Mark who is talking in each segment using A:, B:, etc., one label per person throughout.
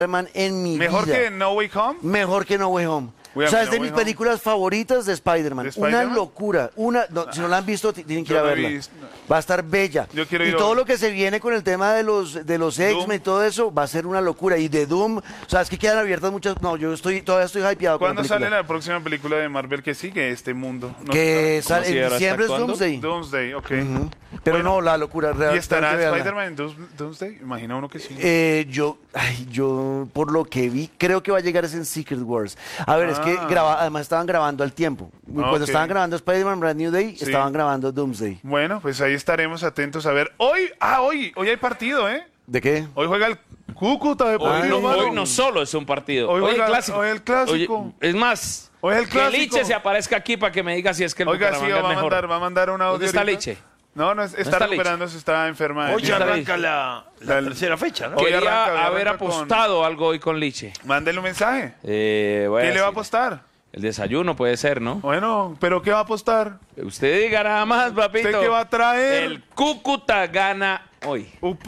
A: Spider-Man en mi
B: ¿Mejor
A: vida.
B: que No Way Home?
A: Mejor que No Way Home.
B: Uy,
A: O sea,
B: a mí
A: es de
B: No
A: mis
B: Way Home.
A: películas favoritas de Spider-Man.
B: ¿De
A: Una
B: Spider-Man?
A: locura. Si no la han visto, tienen que ir
B: Yo
A: a
B: no he
A: verla.
B: visto.
A: Va a estar bella.
B: Yo quiero
A: y
B: ir a
A: todo
B: verla.
A: lo que se viene con el tema de los X-Men y todo eso va a ser una locura. Y de Doom, o sea, es que quedan abiertas muchas. No, todavía estoy hypeado con la
B: ¿Cuándo
A: película.
B: sale la próxima película de Marvel que sigue este mundo? No,
A: Que sale
C: si
A: en
C: ahora
A: diciembre es
C: está actuando?
A: Doomsday.
B: Doomsday, ok.
A: Pero
B: Bueno,
A: no, la locura real.
B: ¿Y estará
A: tengo que verla.
B: Spider-Man en Doomsday? Imagina uno que sí.
A: Yo, por lo que vi, creo que va a llegar es en Secret Wars. A ver, es que además estaban grabando al tiempo. Cuando
B: Ok.
A: estaban grabando Spider-Man Brand New Day,
B: Sí.
A: estaban grabando Doomsday.
B: Bueno, pues ahí estaremos atentos a ver. Hoy hay partido, ¿eh?
A: ¿De qué?
B: Hoy juega el Cúcuta de
C: Hoy,
B: partido,
C: no,
B: mano.
C: hoy no solo es un partido.
B: Hoy
C: Hoy,
B: juega-
C: el clásico.
B: hoy el clásico.
C: Oye, es más,
B: Hoy es el
C: que
B: clásico.
C: Liche se aparezca aquí para que me diga si es que el
B: Oiga, sí,
C: Bucaramanga es mejor.
B: va a mandar un audio.
C: ¿Dónde está
B: ahorita.
C: Liche?
B: No, está
C: está
B: recuperándose, está enferma.
D: Hoy ya
C: está
D: arranca
C: listo.
D: la
B: La-
D: tercera fecha, ¿no?
B: Hoy
C: Quería
B: arranca, hoy
C: haber
B: arranca con-
C: apostado algo hoy con Liche.
B: Mándele un mensaje.
C: Voy
B: ¿Qué le va a
C: decirle.
B: apostar?
C: El desayuno puede ser, ¿no?
B: Bueno, ¿pero qué va a apostar?
C: Usted diga nada más, papito.
B: ¿Usted qué va a traer?
C: El Cúcuta gana hoy.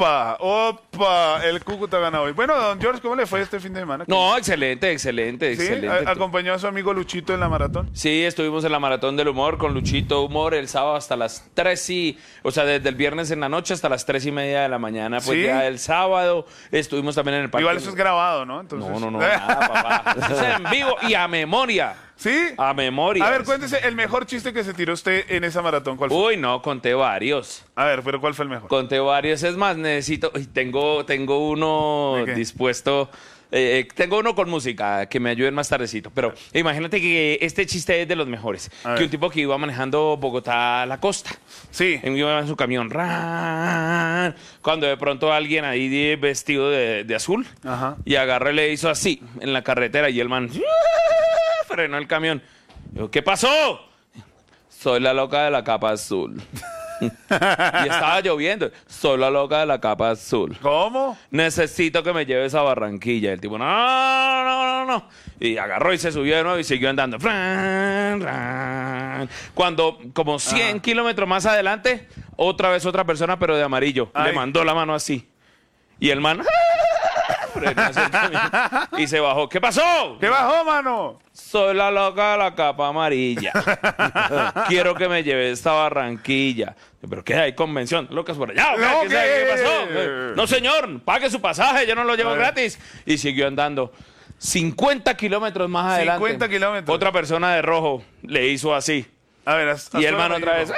B: Opa, el Cúcuta gana hoy. Bueno, don George, ¿cómo le fue este fin de semana?
C: No, excelente.
B: ¿Sí?
C: Excelente.
B: ¿Acompañó a su amigo Luchito en la maratón?
C: Sí, estuvimos en la Maratón del Humor con Luchito Humor el sábado hasta las 3 o sea, desde el viernes en la noche hasta las 3:30 de la mañana. Pues
B: ¿Sí?
C: ya el sábado estuvimos también en el parque.
B: Igual eso es grabado, ¿no? Entonces...
C: No, nada, papá. Eso es en vivo y a memoria.
B: ¿Sí?
C: A memoria.
B: A ver, cuéntese el mejor chiste que se tiró usted en esa maratón. ¿Cuál fue?
C: Uy, no, conté varios.
B: A ver, pero ¿cuál fue el mejor?
C: Conté varios. Es más, necesito... tengo uno
B: ¿De qué?
C: dispuesto... tengo uno con música que me ayuden más tardecito. Pero imagínate que este chiste es de los mejores.
B: A ver.
C: Que un tipo que iba manejando Bogotá a la costa.
B: Sí.
C: Iba en su camión. ¡Ran! Cuando de pronto alguien ahí vestido de azul.
B: Ajá.
C: Y agarró y le hizo así en la carretera. Y el man frenó el camión. Dijo, ¿qué pasó? Soy la loca de la capa azul. Y estaba lloviendo. Soy la loca de la capa azul.
B: ¿Cómo?
C: Necesito que me lleves a Barranquilla. El tipo, no. Y agarró y se subió de nuevo y siguió andando. Fran, ran. Cuando, como 100 kilómetros más adelante, otra vez otra persona, pero de amarillo.
B: Ay.
C: Le mandó la mano así. Y el man frenó hacia el camión y se bajó. ¿Qué pasó?
B: ¿Qué bajó, mano?
C: Soy la loca de la capa amarilla. Quiero que me lleves a Barranquilla. ¿Pero qué hay? ¿Convención? ¿Locas por allá? ¿O qué?
B: No,
C: ¿Qué sabe
B: ¿qué?
C: ¿Qué pasó? No, señor, pague su pasaje, yo no lo llevo
B: A ver.
C: gratis. Y siguió andando. 50 kilómetros más adelante.
B: 50 kilómetros.
C: Otra persona de rojo le hizo así.
B: A ver,
C: Y el man otra vez.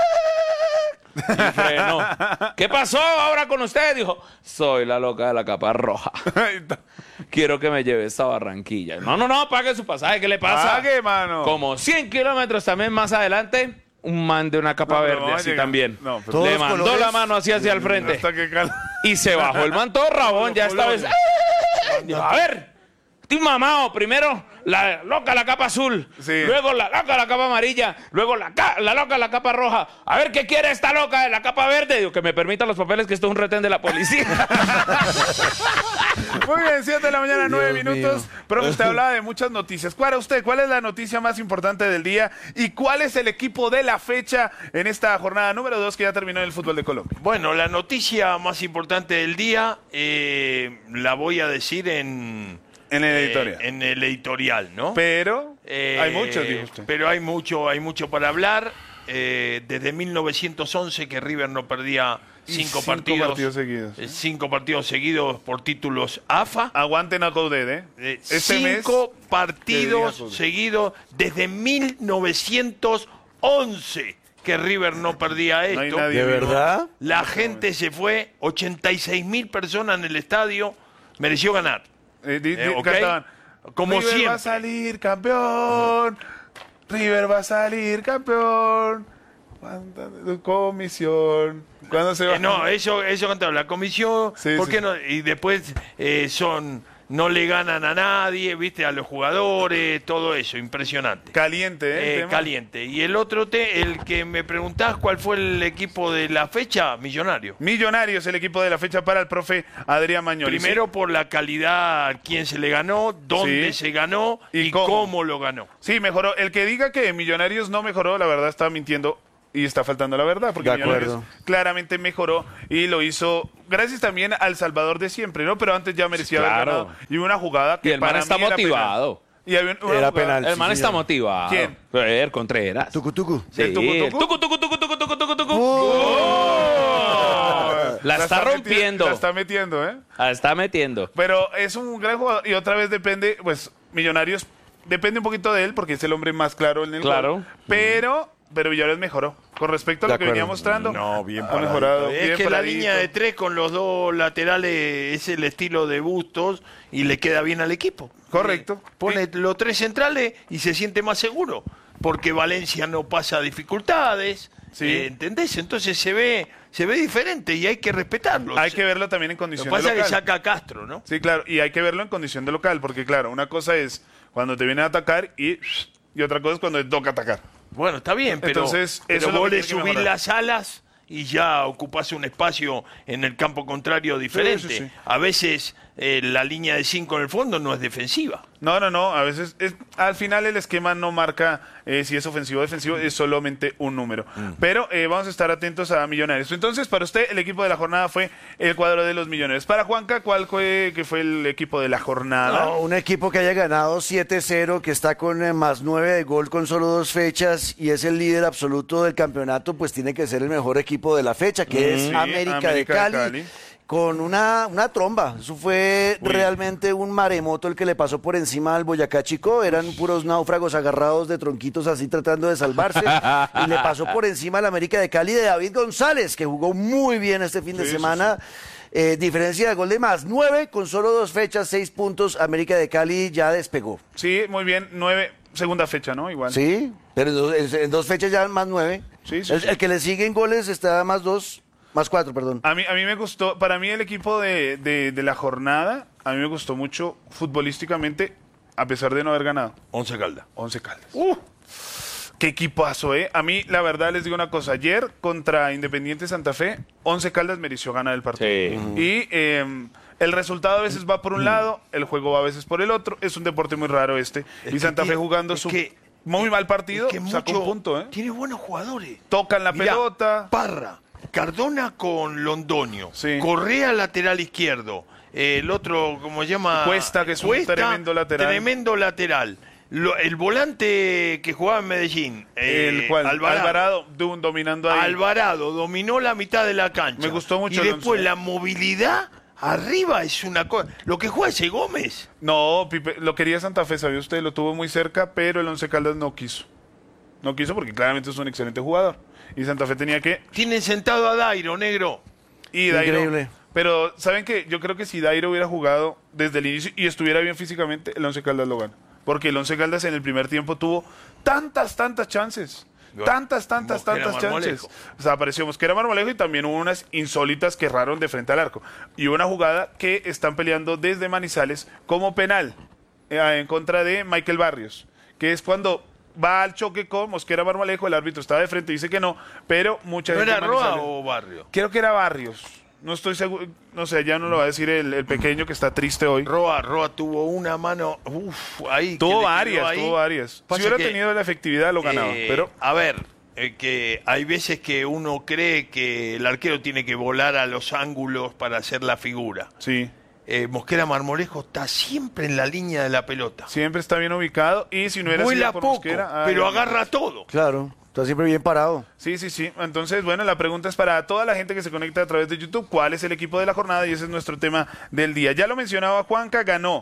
C: Y frenó. ¿Qué pasó ahora con usted? Dijo, soy la loca de la capa roja. Quiero que me lleves a Barranquilla. No, pague su pasaje. ¿Qué le pasa?
B: Pague, mano.
C: Como 100 kilómetros también más adelante, un man de una capa
B: No, pero
C: verde
B: vamos a
C: así
B: llegar.
C: también.
B: No, pero-
A: Todos
C: Le mandó
A: colores.
C: la mano así hacia el frente.
B: Hasta que
C: Y se bajó el man todo rabón. Ya esta vez. Dijo, a ver, estoy mamado. Primero la loca la capa azul.
B: Sí.
C: Luego la loca la capa amarilla. Luego la loca la capa roja. A ver, ¿qué quiere esta loca de la capa verde? Digo, que me permita los papeles, que esto es un retén de la policía.
B: Muy bien, 7 de la mañana, 9
A: Dios
B: minutos.
A: mío.
B: Pero usted hablaba de muchas noticias. ¿Cuál es la noticia más importante del día? ¿Y cuál es el equipo de la fecha en esta jornada número 2 que ya terminó en el fútbol de Colombia?
D: Bueno, la noticia más importante del día la voy a decir en
B: En el editorial.
D: en el editorial, ¿no?
B: Pero hay muchos, dijo usted.
D: Pero hay mucho para hablar. Desde 1911 que River no perdía cinco partidos
B: seguidos.
D: 5 partidos seguidos por títulos AFA.
B: Aguanten a Coudet, ¿eh? Este mes.
D: 5
B: que diga
D: partidos
B: Coudet.
D: seguidos desde 1911 que River no perdía
B: No hay
D: esto.
B: nadie
A: ¿De
B: vivo.
A: verdad?
D: La gente se fue, 86.000 personas en el estadio, mereció ganar. ¿ok?
B: Cantaban,
D: Como
B: River
D: siempre.
B: va a salir campeón. River va a salir campeón. Comisión. ¿Cuándo se va?
D: No, eso cantaba la comisión,
B: Sí,
D: ¿por
B: sí.
D: qué no? Y después no le ganan a nadie, viste, a los jugadores, todo eso, impresionante.
B: Caliente, ¿eh? el tema.
D: Caliente. Y el otro, el que me preguntás cuál fue el equipo de la fecha, Millonario.
B: Millonarios, el equipo de la fecha para el profe Adrián Mañoli.
D: Primero por la calidad, quién se le ganó, dónde
B: Sí.
D: se ganó
B: ¿Y
D: y
B: cómo?
D: cómo lo ganó.
B: Sí, mejoró. El que diga que Millonarios no mejoró, la verdad está mintiendo y está faltando la verdad, porque
A: De
B: Millonarios
A: acuerdo.
B: claramente mejoró y lo hizo gracias también al Salvador de siempre, ¿no? Pero antes ya merecía haber
C: Claro.
B: ganado. Y hubo una jugada que
C: Y el man
B: para
C: está
B: mí era
C: motivado.
B: penal. Y había una
A: Era
B: jugada-
A: penal.
C: El man
A: Sí,
C: está
A: señor.
C: motivado.
B: ¿Quién?
C: Ver Contreras.
A: Tucu, tucu.
C: Sí,
B: ¿El tucu, tucu?
C: tucu, tucu, tucu, tucu, tucu, tucu.
B: ¡Oh!
C: La está rompiendo.
B: La está metiendo, ¿eh?
C: La está metiendo.
B: Pero es un gran jugador y otra vez depende, pues Millonarios depende un poquito de él porque es el hombre más claro en el
C: Claro.
B: gol. Pero Villarreal mejoró. Con respecto a
A: De
B: lo que venía
A: acuerdo.
B: mostrando,
D: No, bien
B: ha
D: paradito.
B: mejorado.
D: Es
B: bien
D: que la
B: paradito.
D: línea de 3 con los dos laterales es el estilo de Bustos y le queda bien al equipo.
B: Correcto.
D: Pone los 3 centrales y se siente más seguro. Porque Valencia no pasa dificultades.
B: Sí.
D: ¿Entendés? Entonces se ve diferente y hay que respetarlo.
B: Hay que verlo también en
D: Lo que
B: condición de
D: pasa es que
B: local.
D: saca a Castro, ¿no?
B: Sí, claro, y hay que verlo en condición de local, porque claro, una cosa es cuando te vienen a atacar y otra cosa es cuando te toca atacar.
D: Bueno, está bien, pero,
B: Entonces,
D: pero
B: eso es lo
D: vos
B: que
D: le
B: tiene que
D: subís
B: mejorar.
D: las alas y ya ocupás un espacio en el campo contrario diferente.
B: sí, sí.
D: A veces la línea de 5 en el fondo no es defensiva.
B: No, a veces al final el esquema no marca si es ofensivo o defensivo, es solamente un número. Pero vamos a estar atentos a Millonarios. Entonces, para usted, el equipo de la jornada fue el cuadro de los Millonarios. Para Juanca, ¿cuál fue el equipo de la jornada?
A: No, un equipo que haya ganado 7-0, que está con más 9 de gol con solo 2 fechas y es el líder absoluto del campeonato, pues tiene que ser el mejor equipo de la fecha, que es
B: Sí,
A: América de Cali. Con una tromba. Eso fue realmente un maremoto el que le pasó por encima al Boyacá Chico. Eran puros náufragos agarrados de tronquitos así tratando de salvarse. Y le pasó por encima al América de Cali de David González, que jugó muy bien este fin de semana. Diferencia de gol de más 9, con solo 2 fechas, 6 puntos. América de Cali ya despegó.
B: Sí, muy bien, 9, segunda fecha, ¿no? Igual.
A: Sí, pero en 2 fechas ya más 9.
B: Sí, sí,
A: el,
B: sí.
A: el que le sigue en goles está más 2, más 4, perdón.
B: A mí me gustó, para mí el equipo de la jornada, a mí me gustó mucho futbolísticamente, a pesar de no haber ganado.
D: 11 Caldas.
B: 11 Caldas. Qué equipazo, ¿eh? A mí, la verdad, les digo una cosa. Ayer, contra Independiente Santa Fe, 11 Caldas mereció ganar el partido.
C: Sí.
B: Y el resultado a veces va por un lado, el juego va a veces por el otro. Es un deporte muy raro este.
D: Es
B: Y
D: que
B: Santa Fe
D: tiene-
B: jugando
D: es
B: su
D: que-
B: muy mal partido,
D: Es que
B: sacó
D: mucho-
B: un punto, ¿eh?
D: Tiene buenos jugadores.
B: Tocan la
D: Mirá,
B: pelota.
D: Parra, Cardona con Londoño,
B: Sí.
D: Correa lateral izquierdo, el otro, ¿cómo se llama?
B: Cuesta, que es un tremendo lateral.
D: Tremendo lateral. El volante que jugaba en Medellín,
B: El cual, Alvarado dominando ahí.
D: Alvarado dominó la mitad de la cancha.
B: Me gustó mucho
D: Y
B: el
D: después
B: once.
D: la movilidad arriba es una cosa. Lo que juega ese Gómez.
B: No, Pipe, lo quería Santa Fe, ¿sabía usted? Lo tuvo muy cerca, pero el 11 Caldas no quiso. No quiso porque claramente es un excelente jugador. Y Santa Fe tenía que...
D: Tienen sentado a Dairo, negro.
B: Y Dairo,
A: Increíble.
B: pero, ¿saben qué? Yo creo que si Dairo hubiera jugado desde el inicio y estuviera bien físicamente, el 11 Caldas lo gana. Porque el 11 Caldas en el primer tiempo tuvo tantas chances. Tantas
D: Mosquera
B: chances.
D: Marmolejo.
B: O sea, apareció Mosquera Marmolejo y también hubo unas insólitas que erraron de frente al arco. Y hubo una jugada que están peleando desde Manizales como penal en contra de Michael Barrios, que es cuando va al choque con Mosquera Marmolejo, el árbitro está de frente y dice que no, pero mucha
D: ¿No
B: gente
D: era
B: de
D: Roa
B: Manizales-
D: o Barrio?
B: Creo que era Barrios. No estoy seguro, no sé, ya no lo va a decir el pequeño que está triste hoy.
D: Roa tuvo una mano, ahí. que
B: Tuvo
D: le quedó ahí.
B: tuvo varias. Si
D: Pasa
B: hubiera
D: que,
B: tenido la efectividad lo ganaba, pero
D: A ver, que hay veces que uno cree que el arquero tiene que volar a los ángulos para hacer la figura.
B: sí,
D: Mosquera Marmolejo está siempre en la línea de la pelota.
B: siempre está bien ubicado y si no era
D: Vuela
B: sido por
D: poco,
B: Mosquera,
D: pero
B: ay,
D: agarra todo.
A: Claro, está siempre bien parado.
B: Sí. Entonces, bueno, la pregunta es para toda la gente que se conecta a través de YouTube, ¿cuál es el equipo de la jornada? Y ese es nuestro tema del día. Ya lo mencionaba Juanca, ganó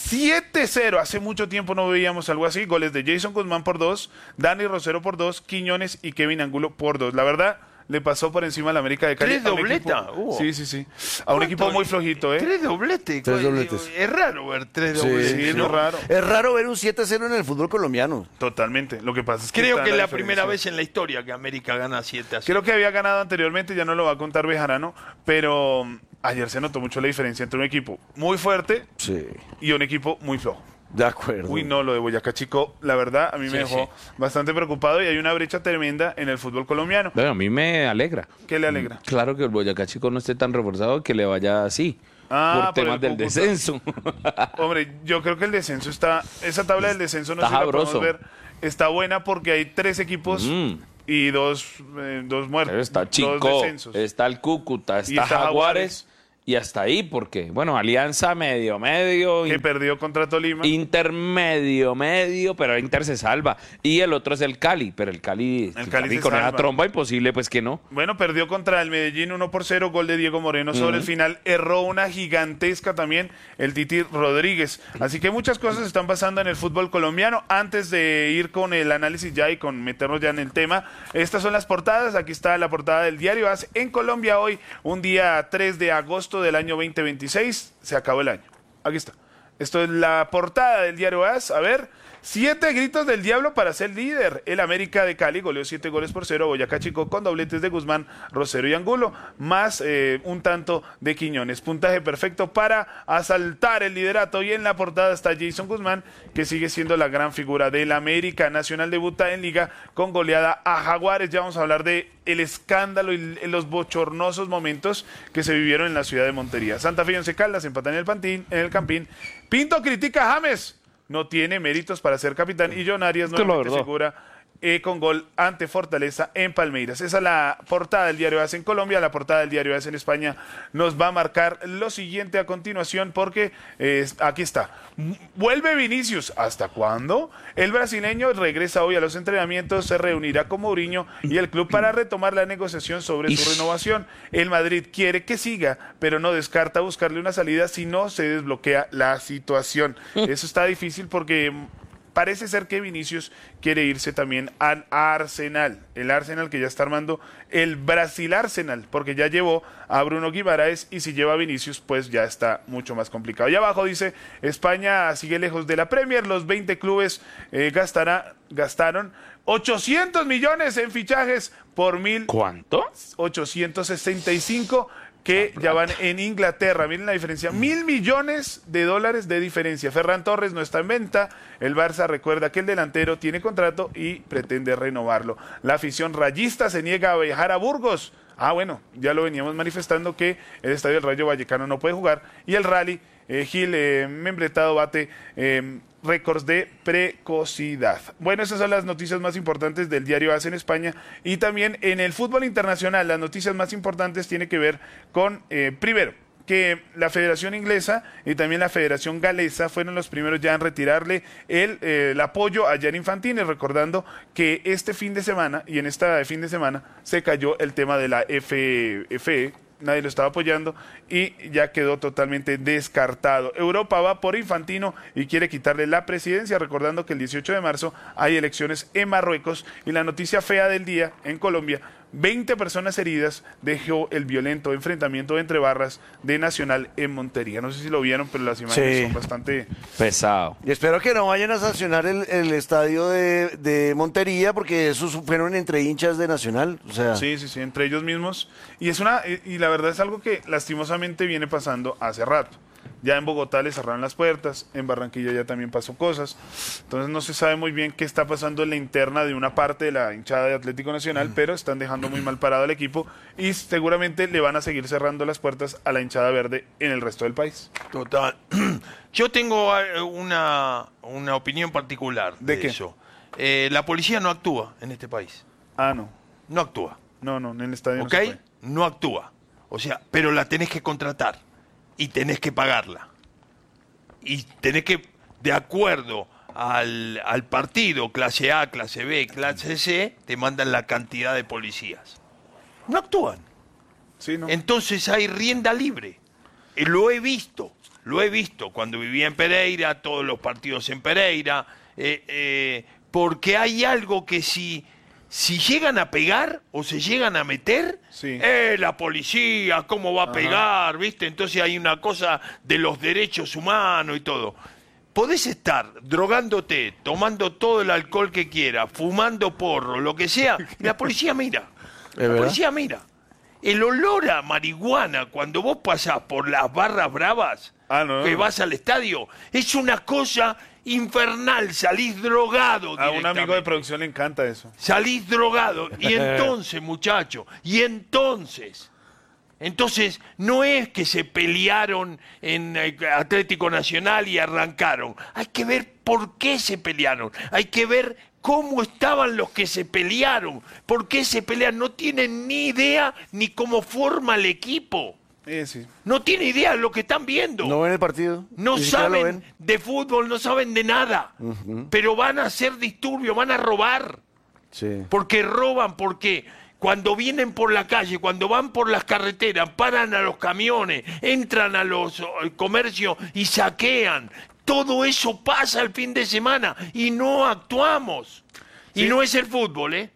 B: 7-0. Hace mucho tiempo no veíamos algo así. Goles de Jason Guzmán por 2, Dani Rosero por 2, Quiñones y Kevin Angulo por 2. La verdad, le pasó por encima a la América de Cali.
D: ¿Tres
B: a un
D: dobletas?
B: equipo-
D: Hubo.
B: Sí. A un equipo muy flojito, ¿eh?
D: Tres dobletes.
A: Tres dobletes.
D: Es raro ver tres
A: Sí,
D: dobletes.
B: Sí, es
D: ¿no?
B: muy raro.
A: Es raro ver un 7-0 en el fútbol colombiano.
B: Totalmente. Lo que pasa es que
D: Creo
B: está
D: que es la
B: diferencia.
D: primera vez en la historia que América gana 7-0.
B: Creo que había ganado anteriormente, ya no lo va a contar Bejarano, pero ayer se notó mucho la diferencia entre un equipo muy fuerte
A: Sí,
B: y un equipo muy flojo.
A: de acuerdo.
B: Uy, no, lo de Boyacá Chico, la verdad, a mí me
D: Sí,
B: dejó
D: sí.
B: bastante preocupado y hay una brecha tremenda en el fútbol colombiano.
C: Bueno, a mí me alegra.
B: ¿Qué le alegra?
C: Claro que el Boyacá Chico no esté tan reforzado que le vaya así.
B: Ah,
C: por
B: por
C: temas
B: el
C: del
B: Cúcuta.
C: descenso.
B: Hombre, yo creo que el descenso está, esa tabla del descenso no
C: Está
B: sé si la podemos
C: sabroso.
B: ver, está buena porque hay 3 equipos y dos muertos.
C: Pero está
B: dos
C: Chico,
B: descensos.
C: está el Cúcuta,
B: Y
C: está
B: está
C: Jaguares, y hasta ahí, porque, bueno, Alianza medio,
B: Que perdió contra Tolima.
C: Inter medio, pero Inter se salva. Y el otro es el Cali, pero el Cali
B: se
C: con esa
B: salva.
C: tromba imposible, pues que no.
B: Bueno, perdió contra el Medellín 1-0, gol de Diego Moreno sobre el final. Erró una gigantesca también el Titi Rodríguez. Así que muchas cosas están pasando en el fútbol colombiano. Antes de ir con el análisis ya y con meternos ya en el tema, estas son las portadas. Aquí está la portada del diario AS en Colombia hoy, un día 3 de agosto del año 2026. Se acabó el año. Aquí está. Esto es la portada del diario AS. A ver, 7 gritos del diablo para ser líder. El América de Cali goleó 7-0 a Boyacá Chico con dobletes de Guzmán, Rosero y Angulo, más un tanto de Quiñones. Puntaje perfecto para asaltar el liderato. Y en la portada está Jason Guzmán, que sigue siendo la gran figura del América. Nacional debuta en Liga con goleada a Jaguares. Ya vamos a hablar de el escándalo y los bochornosos momentos que se vivieron en la ciudad de Montería. Santa Fe y Once Caldas empatan en el Campín. Pinto critica a James. No tiene méritos para ser capitán y John Arias nuevamente figura con gol ante Fortaleza en Palmeiras. Esa es la portada del diario AS en Colombia. La portada del diario AS en España nos va a marcar lo siguiente a continuación porque aquí está. Vuelve Vinicius. ¿Hasta cuándo? El brasileño regresa hoy a los entrenamientos, se reunirá con Mourinho y el club para retomar la negociación sobre su renovación. El Madrid quiere que siga, pero no descarta buscarle una salida si no se desbloquea la situación. Eso está difícil porque parece ser que Vinicius quiere irse también al Arsenal. El Arsenal que ya está armando el Brasil Arsenal, porque ya llevó a Bruno Guimaraes y si lleva a Vinicius, pues ya está mucho más complicado. Y abajo dice, España sigue lejos de la Premier. Los 20 clubes gastaron 800 millones en fichajes por
C: ¿Cuánto?
B: 865 que ya van en Inglaterra. Miren la diferencia, $1.000 millones de diferencia. Ferran Torres no está en venta. El Barça recuerda que el delantero tiene contrato y pretende renovarlo. La afición rayista se niega a viajar a Burgos. Bueno, ya lo veníamos manifestando que el Estadio del Rayo Vallecano no puede jugar. Y el Rally, Gil Membretado bate récords de precocidad. Bueno, esas son las noticias más importantes del diario AS en España. Y también en el fútbol internacional, las noticias más importantes tienen que ver con, primero, que la Federación Inglesa y también la Federación Galesa fueron los primeros ya en retirarle el apoyo a Gianni Infantino, recordando que este fin de semana y en esta fin de semana se cayó el tema de la FFE. Nadie lo estaba apoyando y ya quedó totalmente descartado. Europa va por Infantino y quiere quitarle la presidencia, recordando que el 18 de marzo hay elecciones en Marruecos. Y la noticia fea del día en Colombia, 20 personas heridas dejó el violento enfrentamiento entre barras de Nacional en Montería. No sé si lo vieron, pero las imágenes son bastante
C: pesado.
A: Y espero que no vayan a sancionar el estadio de Montería, porque esos fueron entre hinchas de Nacional. O sea.
B: Sí, entre ellos mismos. Y la verdad es algo que lastimosamente viene pasando hace rato. Ya en Bogotá le cerraron las puertas, en Barranquilla ya también pasó cosas. Entonces no se sabe muy bien qué está pasando en la interna de una parte de la hinchada de Atlético Nacional, pero están dejando muy mal parado al equipo y seguramente le van a seguir cerrando las puertas a la hinchada verde en el resto del país.
D: Total. Yo tengo una opinión particular de
B: qué?
D: eso. La policía no actúa en este país.
B: No.
D: No actúa.
B: No, en el estadio
D: ¿Ok?
B: no se puede.
D: No actúa. O sea, pero la tenés que contratar. Y tenés que pagarla. Y tenés que, de acuerdo al partido, clase A, clase B, clase C, te mandan la cantidad de policías. No actúan.
B: Sí, ¿no?
D: Entonces hay rienda libre. Lo he visto cuando vivía en Pereira, todos los partidos en Pereira, porque hay algo que si llegan a pegar o se llegan a meter,
B: sí.
D: La policía, ¿cómo va a pegar? ¿Viste? Entonces hay una cosa de los derechos humanos y todo. Podés estar drogándote, tomando todo el alcohol que quieras, fumando porro, lo que sea, la policía mira. La policía mira. El olor a marihuana cuando vos pasás por las barras bravas, que vas al estadio, es una cosa infernal, salís drogado.
B: A un amigo de producción le encanta eso.
D: Salís drogado. Y entonces, muchacho, entonces no es que se pelearon en Atlético Nacional y arrancaron. Hay que ver por qué se pelearon. Hay que ver ¿Cómo estaban los que se pelearon? ¿Por qué se pelean? No tienen ni idea ni cómo forma el equipo.
B: Sí.
D: No tienen idea de lo que están viendo.
A: ¿No ven el partido?
D: No
A: Ni siquiera lo
D: saben
A: ven.
D: de fútbol, no saben de nada. Pero van a hacer disturbios, van a robar.
A: Sí.
D: Porque roban, porque cuando vienen por la calle, cuando van por las carreteras, paran a los camiones, entran a los comercios y saquean. Todo eso pasa el fin de semana y no actuamos.
B: Sí.
D: Y no es el fútbol, ¿eh?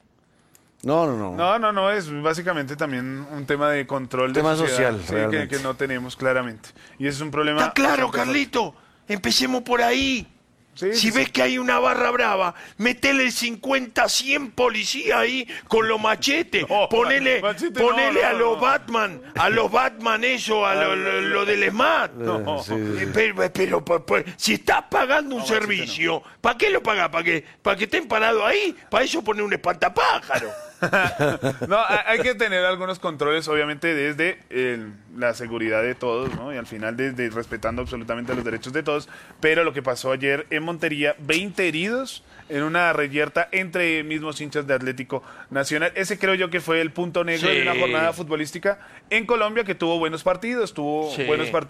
B: No, es básicamente también un tema de control de
A: Tema
B: sociedad,
A: social,
B: sí,
A: realmente.
B: que no tenemos claramente. Y ese es un problema.
D: Está claro,
B: bastante fuerte.
D: Carlito. Empecemos por ahí.
B: Sí,
D: Si
B: sí,
D: ves que hay una barra brava, metele 50, 100 policías ahí con los machetes.
B: No,
D: ponele
B: machete
D: ponele
B: no,
D: a
B: no,
D: los
B: no.
D: Batman eso, a lo del SMAT.
B: No.
A: Sí.
D: Pero, si estás pagando un
B: machete
D: servicio, ¿para qué lo pagás? ¿Para que estén parados ahí? Para eso poner un espantapájaro.
B: No, hay que tener algunos controles, obviamente, desde la seguridad de todos, ¿no? Y al final, desde respetando absolutamente los derechos de todos. Pero lo que pasó ayer en Montería, 20 heridos en una reyerta entre mismos hinchas de Atlético Nacional. Ese creo yo que fue el punto negro
D: Sí.
B: de una jornada futbolística en Colombia que tuvo buenos partidos,
D: Sí.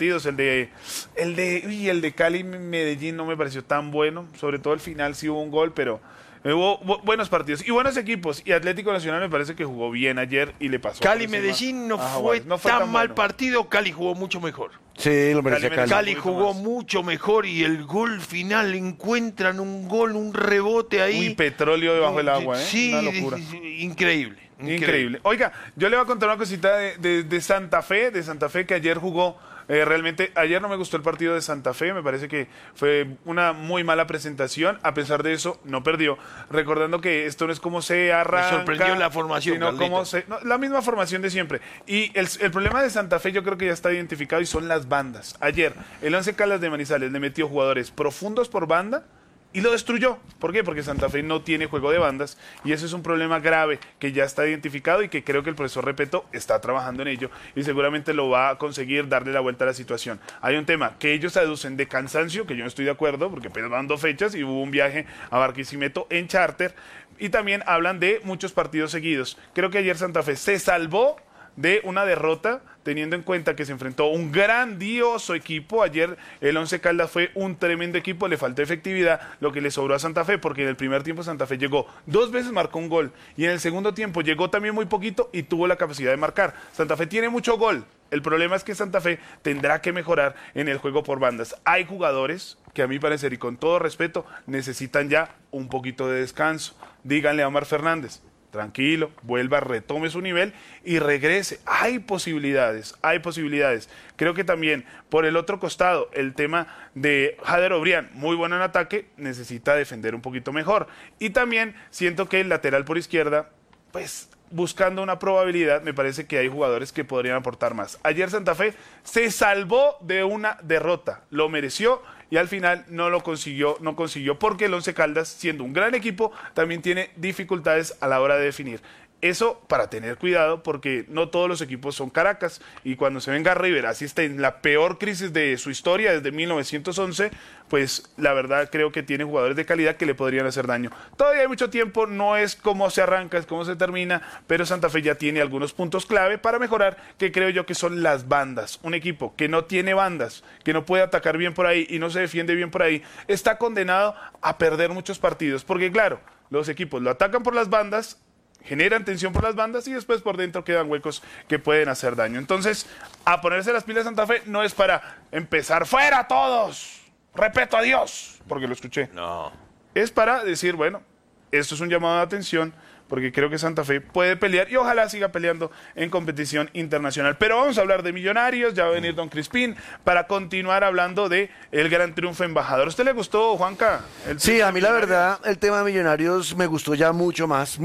B: El de Cali Medellín no me pareció tan bueno, sobre todo al final sí hubo un gol, pero hubo buenos partidos y buenos equipos. Y Atlético Nacional me parece que jugó bien ayer y le pasó.
D: Cali
B: por encima
D: Medellín no
B: a
D: fue,
B: Jaguares. No
D: tan mal
B: bueno.
D: partido, Cali jugó mucho mejor.
A: Sí, lo merecía
B: Cali
A: Cali.
B: merece-
D: Cali
B: poquito
D: jugó
B: más.
D: mucho mejor y el gol final encuentran un gol, un rebote ahí.
B: Uy, petróleo debajo del agua, ¿eh?
D: Sí,
B: Una locura.
D: increíble.
B: Increíble. Oiga, yo le voy a contar una cosita de Santa Fe, que ayer jugó. Realmente, ayer no me gustó el partido de Santa Fe, me parece que fue una muy mala presentación, a pesar de eso, no perdió. Recordando que esto no es como se arranca.
D: Me sorprendió la formación,
B: sino
D: Carlito.
B: cómo la misma formación de siempre. Y el problema de Santa Fe yo creo que ya está identificado y son las bandas. Ayer, el Once Caldas de Manizales le metió jugadores profundos por banda y lo destruyó. ¿Por qué? Porque Santa Fe no tiene juego de bandas y ese es un problema grave que ya está identificado y que creo que el profesor Repeto está trabajando en ello y seguramente lo va a conseguir darle la vuelta a la situación. Hay un tema que ellos aducen de cansancio, que yo no estoy de acuerdo porque apenas van 2 fechas y hubo un viaje a Barquisimeto en charter y también hablan de muchos partidos seguidos. Creo que ayer Santa Fe se salvó de una derrota, teniendo en cuenta que se enfrentó a un grandioso equipo. Ayer el Once Caldas fue un tremendo equipo, le faltó efectividad, lo que le sobró a Santa Fe, porque en el primer tiempo Santa Fe llegó 2 veces, marcó un gol, y en el segundo tiempo llegó también muy poquito y tuvo la capacidad de marcar. Santa Fe tiene mucho gol, el problema es que Santa Fe tendrá que mejorar en el juego por bandas. Hay jugadores que a mi parecer, y con todo respeto, necesitan ya un poquito de descanso. Díganle a Omar Fernández, tranquilo, vuelva, retome su nivel y regrese. Hay posibilidades, hay posibilidades. Creo que también, por el otro costado, el tema de Jader Obrián, muy bueno en ataque, necesita defender un poquito mejor. Y también siento que el lateral por izquierda, pues buscando una probabilidad, me parece que hay jugadores que podrían aportar más. Ayer Santa Fe se salvó de una derrota, lo mereció y al final no lo consiguió, no consiguió porque el Once Caldas, siendo un gran equipo, también tiene dificultades a la hora de definir. Eso para tener cuidado porque no todos los equipos son Caracas y cuando se venga River, así está en la peor crisis de su historia desde 1911, pues la verdad creo que tiene jugadores de calidad que le podrían hacer daño. Todavía hay mucho tiempo, no es cómo se arranca, es cómo se termina, pero Santa Fe ya tiene algunos puntos clave para mejorar, que creo yo que son las bandas. Un equipo que no tiene bandas, que no puede atacar bien por ahí y no se defiende bien por ahí, está condenado a perder muchos partidos, porque claro, los equipos lo atacan por las bandas, generan tensión por las bandas y después por dentro quedan huecos que pueden hacer daño. Entonces, a ponerse las pilas Santa Fe no es para empezar fuera todos, respeto a Dios, porque lo escuché.
D: No.
B: Es para decir, bueno, esto es un llamado de atención, porque creo que Santa Fe puede pelear y ojalá siga peleando en competición internacional. Pero vamos a hablar de Millonarios, ya va a venir Don Crispín para continuar hablando de el gran triunfo embajador. ¿A usted le gustó, Juanca?
A: Sí, a mí la verdad el tema de Millonarios me gustó ya mucho más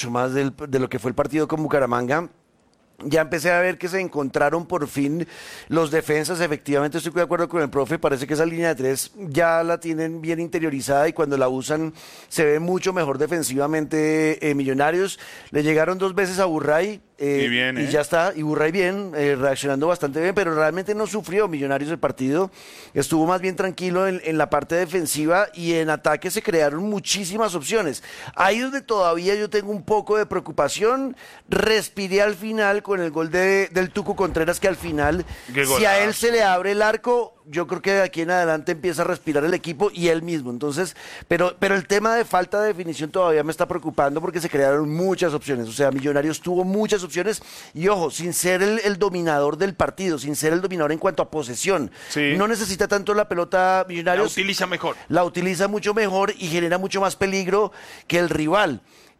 A: de lo que fue el partido con Bucaramanga. Ya empecé a ver que se encontraron por fin los defensas. Efectivamente estoy de acuerdo con el profe, parece que esa línea de 3 ya la tienen bien interiorizada y cuando la usan se ve mucho mejor defensivamente. Millonarios le llegaron 2 veces a Burray,
B: bien,
A: y ya está, y Burray bien, reaccionando bastante bien, pero realmente no sufrió Millonarios el partido, estuvo más bien tranquilo en la parte defensiva y en ataque se crearon muchísimas opciones. Ahí donde todavía yo tengo un poco de preocupación, respiré al final con el gol del Tuco Contreras, que al final, si a él se le abre el arco, yo creo que de aquí en adelante empieza a respirar el equipo y él mismo. Entonces, pero el tema de falta de definición todavía me está preocupando porque se crearon muchas opciones. O sea, Millonarios tuvo muchas opciones y ojo, sin ser el dominador del partido, sin ser el dominador en cuanto a posesión.
B: Sí.
A: No necesita tanto la pelota Millonarios.
D: La utiliza mejor.
A: La utiliza mucho mejor y genera mucho más peligro que el rival.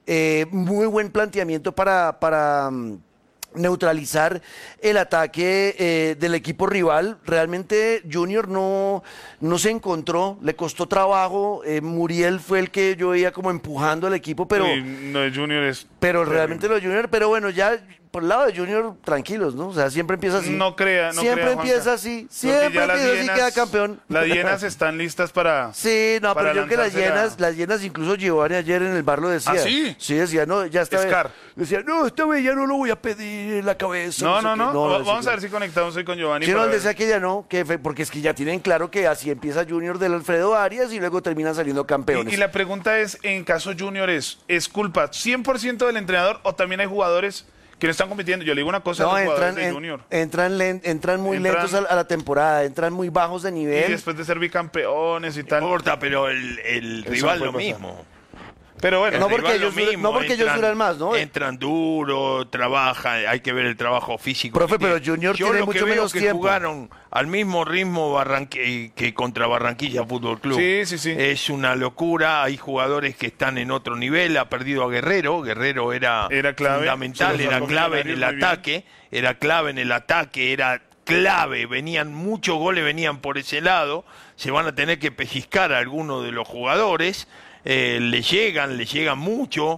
A: Muy buen planteamiento para neutralizar el ataque del equipo rival. Realmente Junior no se encontró, le costó trabajo. Muriel fue el que yo veía como empujando al equipo, pero,
B: No, de Junior es...
A: pero realmente lo de Junior, pero bueno, ya por el lado de Junior, tranquilos, ¿no? O sea, siempre empieza así.
B: No crea,
A: siempre
B: Juanca.
A: empieza así,
B: Porque
A: siempre
B: ya las
A: empieza así,
B: hienas-
A: queda campeón.
B: Las hienas están listas para...
A: Sí, no,
B: para
A: pero yo creo que
B: lanzársela.
A: las llenas incluso Giovanni ayer en el bar lo decía.
B: ¿Ah, sí?
A: Sí, decía, no, ya está.
B: Scar.
A: Decía, no, esta vez ya no lo voy a pedir en la cabeza.
B: No,
A: sé qué.
B: Vamos
A: decía
B: a ver si conectamos hoy con Giovanni.
A: Sí, no,
B: para
A: él
B: ver.
A: decía que ya no, porque es que ya tienen claro que así empieza Junior del Alfredo Arias y luego terminan saliendo campeones.
B: Y la pregunta es, en caso Junior, ¿es culpa 100% del entrenador o también hay jugadores que no están compitiendo? Yo le digo una cosa
A: No,
B: a los jugadores de Junior.
A: entran muy lentos a la temporada, entran muy bajos de
B: Y
A: nivel.
B: después de ser bicampeones y
D: No
B: tal.
D: importa, pero el rival
B: puede
D: lo
B: pasar.
D: mismo.
B: Pero bueno,
A: No,
D: El
A: porque
D: rival lo
A: ellos duran- no, porque ellos duran más, ¿no?
D: Entran duro, trabajan, hay que ver el trabajo físico.
A: Profe,
D: que tiene.
A: pero Junior
D: Yo
A: tiene
D: lo que
A: mucho
D: veo
A: menos
D: que
A: tiempo.
D: jugaron al mismo ritmo que contra Barranquilla Fútbol Club.
B: Sí.
D: Es una locura, hay jugadores que están en otro nivel, ha perdido a Guerrero era
B: clave,
D: fundamental,
B: se lo
D: era
B: sacó
D: clave en
B: Millonarios
D: el
B: muy bien.
D: ataque, era clave en el ataque, era clave, venían muchos goles, venían por ese lado, se van a tener que pellizcar a algunos de los jugadores, le llegan mucho,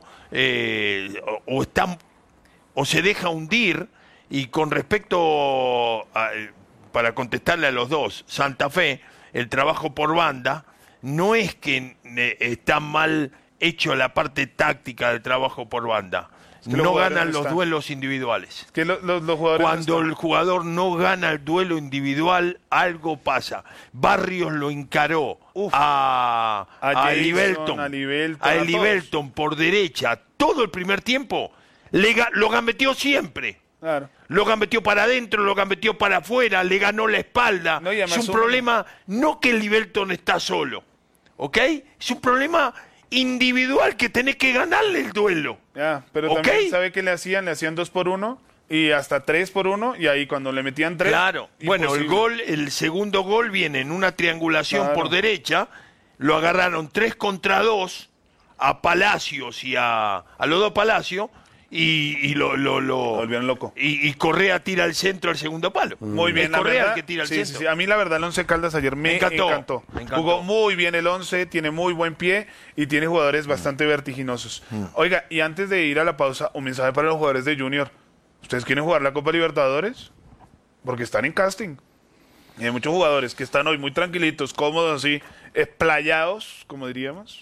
D: o se deja hundir. Y con respecto para contestarle a los dos, Santa Fe, el trabajo por banda, no es que está mal hecho la parte táctica del trabajo por banda.
B: que los
D: No
B: jugadores
D: ganan
B: no
D: los
B: están.
D: duelos individuales.
B: que los jugadores...
D: Cuando
B: no
D: el
B: están.
D: jugador no gana el duelo individual, algo pasa. Barrios lo encaró a
B: Jason,
D: Livelton,
B: a Livelton,
D: a
B: a todos.
D: Livelton por derecha, todo el primer tiempo, lo gambeteó siempre.
B: Claro.
D: Lo gambeteó para adentro, lo gambeteó para afuera, le ganó la espalda.
B: No, y además
D: es un
B: un-
D: problema, no que el Livelton está solo, ¿ok? Es un problema individual que tenés que ganarle el duelo.
B: Ya, pero
D: ¿Ok?
B: también sabe que le hacían 2-por-1 y hasta 3-por-1 y ahí cuando le metían 3...
D: Claro. Bueno, el segundo gol viene en una triangulación
B: Claro.
D: por derecha, lo agarraron 3 contra 2 a Palacios y a los dos Palacios y lo
B: volvieron loco.
D: y Correa tira al centro al segundo palo.
B: Muy bien,
D: Es
B: la
D: Correa
B: verdad.
D: el que tira al
B: Sí,
D: centro.
B: sí. A mí la verdad el Once Caldas ayer me encantó.
D: Me encantó.
B: Jugó muy bien el Once, tiene muy buen pie y tiene jugadores bastante vertiginosos. Oiga, y antes de ir a la pausa, un mensaje para los jugadores de Junior. ¿Ustedes quieren jugar la Copa Libertadores? Porque están en casting. Y hay muchos jugadores que están hoy muy tranquilitos, cómodos así, esplayados, como diríamos.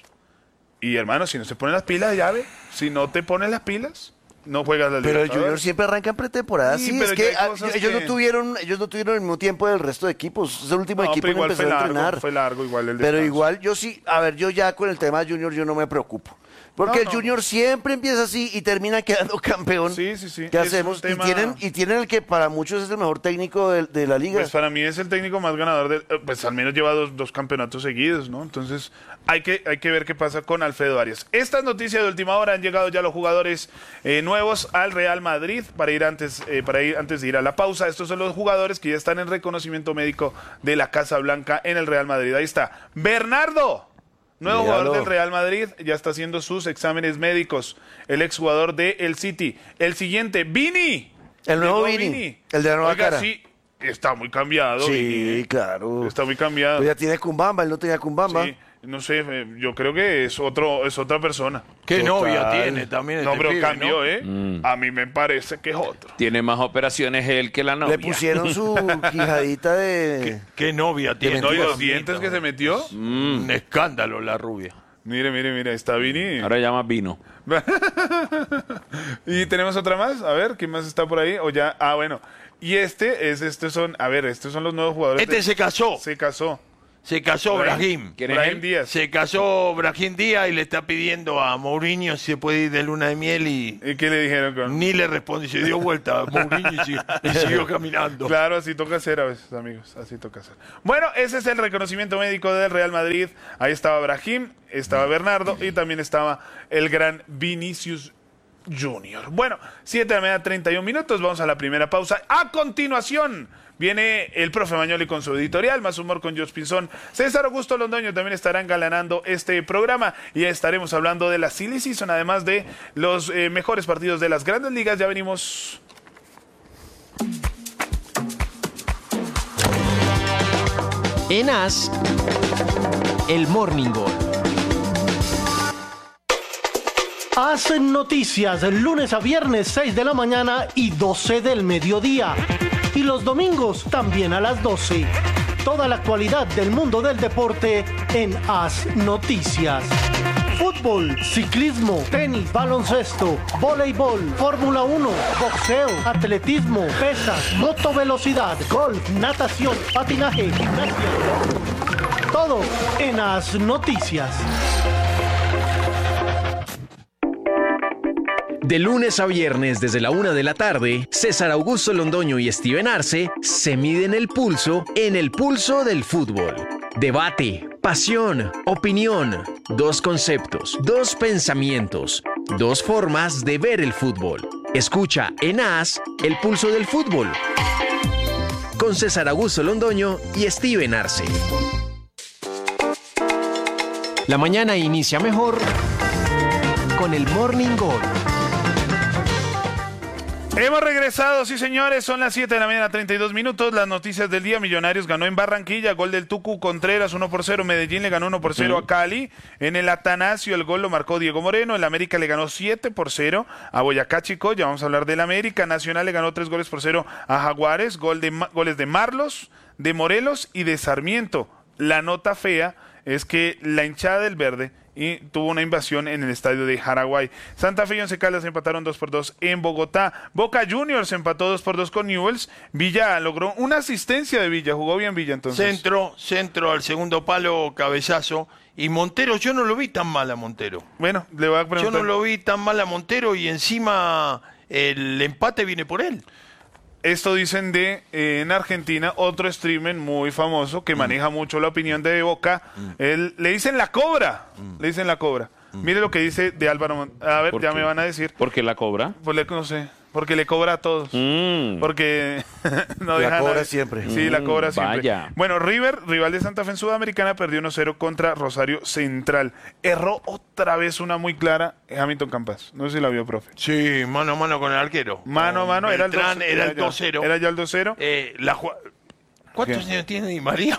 B: Y hermano, si no se ponen las pilas, ya ve, si no te pones las pilas, no juegas la
A: Pero el
B: Libertadores.
A: Junior siempre arranca en pretemporada.
B: Sí,
A: Sí,
B: pero
A: es
B: ya
A: que
B: hay cosas
A: ellos
B: que-
A: no tuvieron el mismo tiempo del resto de equipos. Es el último
B: No,
A: equipo
B: pero
A: que
B: igual
A: empezó a entrenar.
B: fue largo igual el
A: Pero
B: descanso.
A: igual yo sí, a ver, yo ya con el tema Junior yo no me preocupo. Porque
B: No,
A: el Junior siempre empieza así y termina quedando campeón.
B: Sí, sí, sí.
A: ¿Qué
B: Es
A: hacemos?
B: un tema-
A: Y tienen el que para muchos es el mejor técnico de la liga.
B: Pues para mí es el técnico más ganador, pues al menos lleva dos campeonatos seguidos, ¿no? Entonces hay que ver qué pasa con Alfredo Arias. Estas noticias de última hora han llegado ya los jugadores nuevos al Real Madrid para ir antes de ir a la pausa. Estos son los jugadores que ya están en reconocimiento médico de la Casa Blanca en el Real Madrid. Ahí está. Bernardo. Nuevo
A: Míralo.
B: jugador del Real Madrid, ya está haciendo sus exámenes médicos. El exjugador de El City. El siguiente, Vini.
A: El nuevo
B: Llegó
A: Vini, el de la nueva
B: Oiga,
A: cara.
B: sí, está muy cambiado.
A: Sí,
B: Vini,
A: claro.
B: está muy cambiado.
A: Pues ya tiene Cumbamba, él no tenía Cumbamba.
B: Sí, no sé, yo creo que es otra persona.
D: ¿Qué
A: Total.
D: novia tiene también
B: No,
D: este
B: pero
D: pibe,
B: cambió,
D: ¿no?
B: ¿eh? A mí me parece que es otro.
C: Tiene más operaciones él que la novia.
A: Le pusieron su quijadita de...
D: ¿Qué novia tiene?
B: ¿No? Y los
D: Dios
B: dientes
D: mío.
B: que se metió.
D: Un escándalo la rubia.
B: Mire, está Vini.
C: Ahora llama vino.
B: Y tenemos otra más. A ver, ¿quién más está por ahí? O ya, bueno. Y estos son los nuevos jugadores.
D: Se casó.
B: Se casó
D: Brahim.
B: Brahim Díaz.
D: Se casó Brahim Díaz y le está pidiendo a Mourinho si se puede ir de luna de miel
B: ¿Y qué le dijeron?
D: Ni le responde, se dio vuelta a Mourinho y siguió caminando.
B: Claro, así toca hacer a veces, amigos, así toca hacer. Bueno, ese es el reconocimiento médico del Real Madrid. Ahí estaba Brahim, estaba Bernardo y también estaba el gran Vinicius Junior. Bueno, 7:31, vamos a la primera pausa. A continuación viene el profe Mañoli con su editorial, más humor con Josh Pinzón. César Augusto Londoño también estará engalanando este programa y estaremos hablando de la Silly Season, además de los mejores partidos de las grandes ligas. Ya venimos.
E: En AS, el Morning Goal.
F: Hacen noticias lunes a viernes 6 de la mañana y 12 del mediodía. Y los domingos también a las 12. Toda la actualidad del mundo del deporte en AS Noticias. Fútbol, ciclismo, tenis, baloncesto, voleibol, Fórmula 1, boxeo, atletismo, pesas, motovelocidad, golf, natación, patinaje, gimnasia. Todo en AS Noticias.
E: De lunes a viernes desde la 1 de la tarde, César Augusto Londoño y Steven Arce se miden el pulso en el pulso del fútbol. Debate, pasión, opinión, dos conceptos, dos pensamientos, dos formas de ver el fútbol. Escucha en AS el pulso del fútbol con César Augusto Londoño y Steven Arce. La mañana inicia mejor con el Morning Goal.
B: Hemos regresado, sí señores, son las 7:32. Las noticias del día: Millonarios ganó en Barranquilla, gol del Tucu Contreras 1-0, Medellín le ganó 1-0 a Cali, en el Atanasio el gol lo marcó Diego Moreno, el América le ganó 7-0 a Boyacá Chico, ya vamos a hablar del América. Nacional le ganó 3-0 a Jaguares, goles de Marlos, de Morelos y de Sarmiento. La nota fea es que la hinchada del Verde y tuvo una invasión en el estadio de Jaraguay. Santa Fe y Once Caldas empataron 2-2 en Bogotá. Boca Juniors empató 2-2 con Newell's. Villa logró una asistencia de Villa, jugó bien Villa entonces.
D: Centro al segundo palo, cabezazo. Y Montero, yo no lo vi tan mal a Montero.
B: Bueno, le voy a preguntar.
D: Yo no lo vi tan mal a Montero y encima el empate viene por él.
B: Esto dicen en Argentina, otro streamer muy famoso que maneja mucho la opinión de Boca. Le dicen la cobra. Le dicen la cobra. Mire lo que dice de Álvaro. A ver, ya me van a decir.
C: ¿Por qué la cobra?
B: Pues no sé. Porque le cobra a todos. Porque no
A: la
B: deja
A: cobra
B: nada.
A: siempre.
B: Sí, la cobra siempre.
C: Vaya.
B: Bueno, River, rival de Santa Fe en Sudamericana, perdió 1-0 contra Rosario Central. Erró otra vez una muy clara Hamilton Campas. No sé si la vio, profe.
D: Sí, mano a mano con el arquero.
B: Mano a mano, era el 2-0.
D: Era el 2-0.
B: Era ya el 2-0.
D: ¿Cuántos años tiene Di María?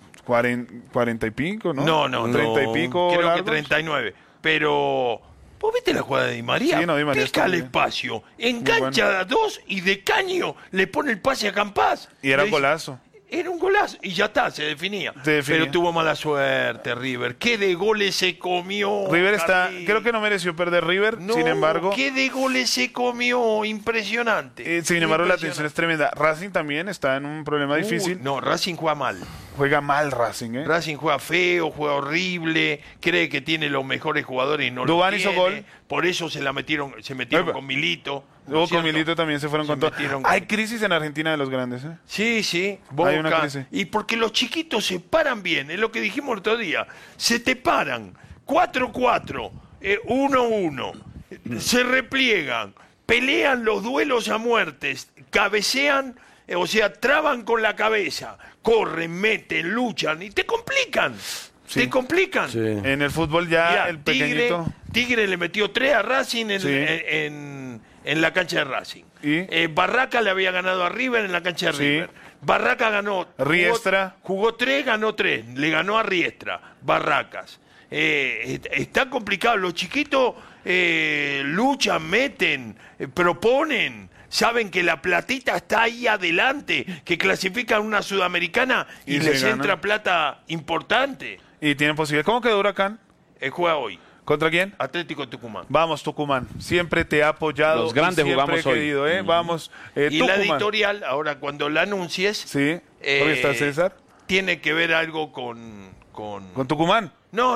B: 40 y pico, ¿no?
D: No.
B: 30 y pico.
D: Creo
B: largos.
D: que 39. Pero ¿vos viste la jugada de Di María?
B: Sí, no, Di María
D: pica
B: está
D: al
B: bien.
D: espacio, engancha a dos y de caño le pone el pase a Campás.
B: Y era
D: Le
B: un golazo.
D: Era un golazo y ya está, se definía. Pero tuvo mala suerte River. ¿Qué de goles se comió?
B: River está,
D: Carly?
B: creo que no mereció perder River,
D: No,
B: sin embargo.
D: ¿qué de goles se comió? Impresionante.
B: Sin embargo, la tensión es tremenda. Racing también está en un problema difícil.
D: No, Racing juega mal.
B: Juega mal Racing, ¿eh?
D: Racing juega feo, juega horrible, cree que tiene los mejores jugadores y no
B: Duván
D: lo
B: hizo
D: tiene.
B: gol.
D: Por eso se metieron
B: Epa.
D: con Milito. ¿no
B: Luego
D: es
B: con
D: cierto?
B: Milito también se fueron
D: Se
B: con todo.
D: metieron con-
B: Hay crisis en Argentina de los grandes, ¿eh?
D: Sí,
B: Hay una
D: Boca.
B: crisis.
D: Y porque los chiquitos se paran bien, es lo que dijimos el otro día. Se te paran 4-4, 1-1, se repliegan, pelean los duelos a muertes, cabecean, o sea, traban con la cabeza, corren, meten, luchan y te complican.
B: Sí.
D: Te complican.
A: Sí.
B: En el fútbol ya
D: Mirá,
B: el pequeñito.
D: Tigre le metió 3 a Racing
B: Sí.
D: en la cancha de Racing.
B: ¿Y?
D: Barraca le había ganado a River en la cancha de
B: Sí.
D: River. Barraca ganó.
B: Riestra.
D: Jugó 3, ganó 3. Le ganó a Riestra. Barracas. Está complicado. Los chiquitos luchan, meten, proponen. Saben que la platita está ahí adelante, que clasifican una sudamericana y
B: Y
D: les
B: se gana.
D: entra plata importante.
B: Y tienen posibilidad. ¿Cómo quedó Huracán?
D: Juega hoy.
B: ¿Contra quién?
D: Atlético Tucumán.
B: Vamos, Tucumán. Siempre te ha apoyado.
C: Los grandes
B: y siempre
C: jugamos
B: he
C: hoy.
B: querido, ¿eh? Vamos,
D: Y la
B: Tucumán.
D: editorial, ahora cuando la anuncies,
B: Sí. ¿Dónde está César?
D: tiene que ver algo con...
B: ¿Con Tucumán?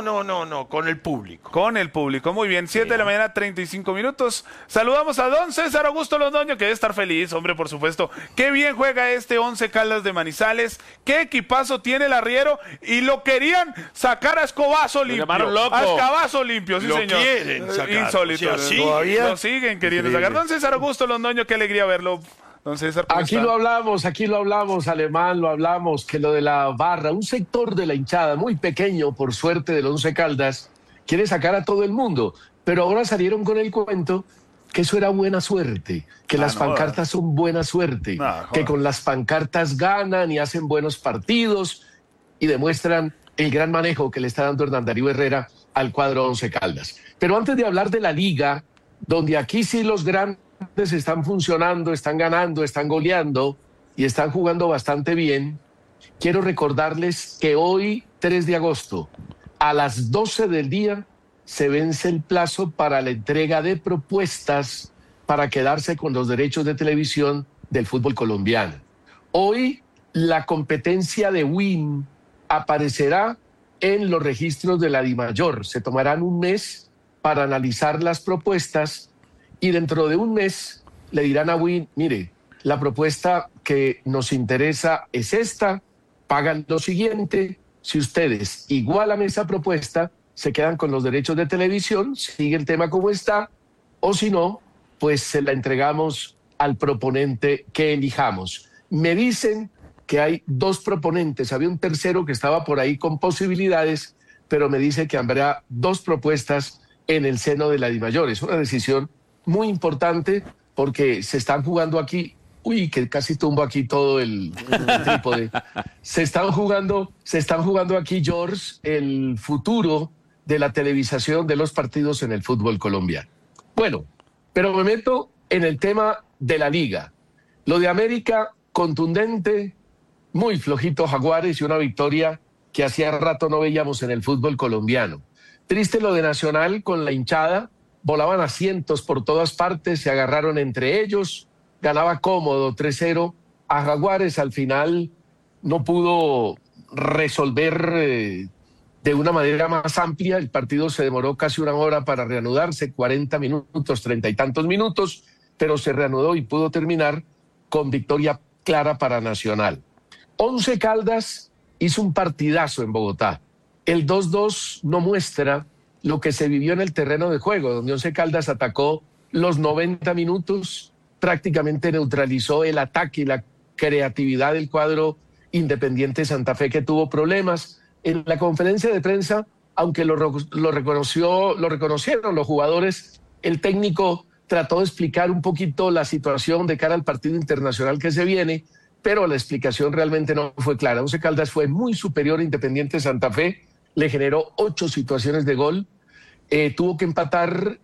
D: No, con el público.
B: Con el público. Muy bien, 7 de la mañana, 35 minutos. Saludamos a don César Augusto Londoño, que debe estar feliz, hombre, por supuesto. Qué bien juega este 11 Caldas de Manizales. Qué equipazo tiene el arriero. Y lo querían sacar a escobazo limpio.
C: llamaron loco.
B: A escabazo limpio, sí,
D: Lo
B: señor.
D: quieren sacar.
B: Insólito.
D: O sea, sí.
A: ¿Todavía?
B: Lo siguen queriendo sacar. Don César Augusto Londoño, qué alegría verlo. Don César, ¿cómo
G: Aquí
B: está?
G: lo hablamos, Alemán, lo hablamos, que lo de la barra, un sector de la hinchada muy pequeño, por suerte, del Once Caldas, quiere sacar a todo el mundo. Pero ahora salieron con el cuento que eso era buena suerte, que las pancartas son buena suerte, que con las pancartas ganan y hacen buenos partidos y demuestran el gran manejo que le está dando Hernán Darío Herrera al cuadro Once Caldas. Pero antes de hablar de la liga, donde aquí sí los grandes están funcionando, están ganando, están goleando y están jugando bastante bien, quiero recordarles que hoy, 3 de agosto, a las 12 del día, se vence el plazo para la entrega de propuestas para quedarse con los derechos de televisión del fútbol colombiano. Hoy la competencia de WIN aparecerá en los registros de la DIMAYOR. Se tomarán un mes para analizar las propuestas y dentro de un mes le dirán a WIN, mire, la propuesta que nos interesa es esta, pagan lo siguiente, si ustedes igualan esa propuesta, se quedan con los derechos de televisión, sigue el tema como está, o si no, pues se la entregamos al proponente que elijamos. Me dicen que hay 2 proponentes, había un tercero que estaba por ahí con posibilidades, pero me dice que habrá 2 propuestas en el seno de la DIMAYOR. Es una decisión muy importante porque se están jugando aquí, uy, que casi tumbo aquí todo el trípode. Se están jugando aquí, George, el futuro de la televisación de los partidos en el fútbol colombiano. Bueno, pero me meto en el tema de la liga. Lo de América, contundente, muy flojito Jaguares y una victoria que hacía rato no veíamos en el fútbol colombiano. Triste lo de Nacional con la hinchada, volaban asientos por todas partes, se agarraron entre ellos, ganaba cómodo 3-0 a Jaguares, al final no pudo resolver de una manera más amplia, el partido se demoró casi 1 hora para reanudarse, 40 minutos, 30 y tantos minutos, pero se reanudó y pudo terminar con victoria clara para Nacional. Once Caldas hizo un partidazo en Bogotá. El 2-2 no muestra lo que se vivió en el terreno de juego, donde Once Caldas atacó los 90 minutos, prácticamente neutralizó el ataque y la creatividad del cuadro Independiente Santa Fe, que tuvo problemas. En la conferencia de prensa, aunque lo reconocieron los jugadores, el técnico trató de explicar un poquito la situación de cara al partido internacional que se viene, pero la explicación realmente no fue clara. Once Caldas fue muy superior a Independiente Santa Fe, le generó 8 situaciones de gol, tuvo que empatar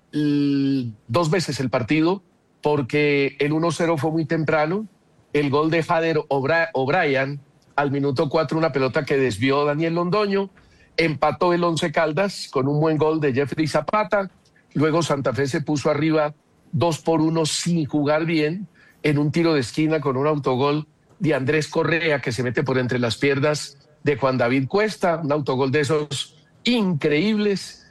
G: 2 veces el partido porque el 1-0 fue muy temprano, el gol de Jader O'Brien al minuto 4, una pelota que desvió Daniel Londoño, empató el Once Caldas con un buen gol de Jeffrey Zapata, luego Santa Fe se puso arriba 2-1 sin jugar bien, en un tiro de esquina con un autogol de Andrés Correa que se mete por entre las piernas de Juan David Cuesta, un autogol de esos increíbles,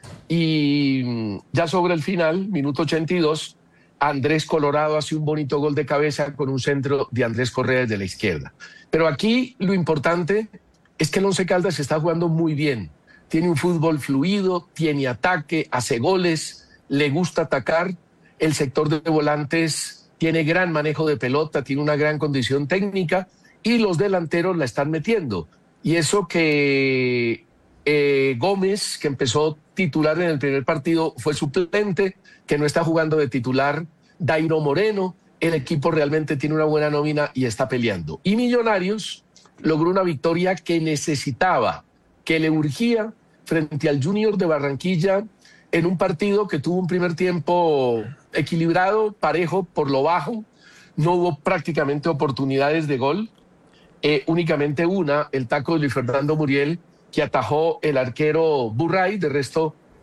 G: y ya sobre el final, minuto 82, Andrés Colorado hace un bonito gol de cabeza con un centro de Andrés Correa desde la izquierda. Pero aquí lo importante es que el Once Caldas está jugando muy bien, tiene un fútbol fluido, tiene ataque, hace goles, le gusta atacar, el sector de volantes tiene gran manejo de pelota, tiene una gran condición técnica y los delanteros la están metiendo. Y eso que Gómez, que empezó titular en el primer partido, fue suplente, que no está jugando de titular, Dairo Moreno, el equipo realmente tiene una buena nómina y está peleando. Y Millonarios logró una victoria que necesitaba, que le urgía frente al Junior de Barranquilla en un partido que tuvo un primer tiempo equilibrado, parejo, por lo bajo, no hubo prácticamente oportunidades de gol, únicamente una, el taco de Luis Fernando Muriel, que atajó el arquero Burray, de resto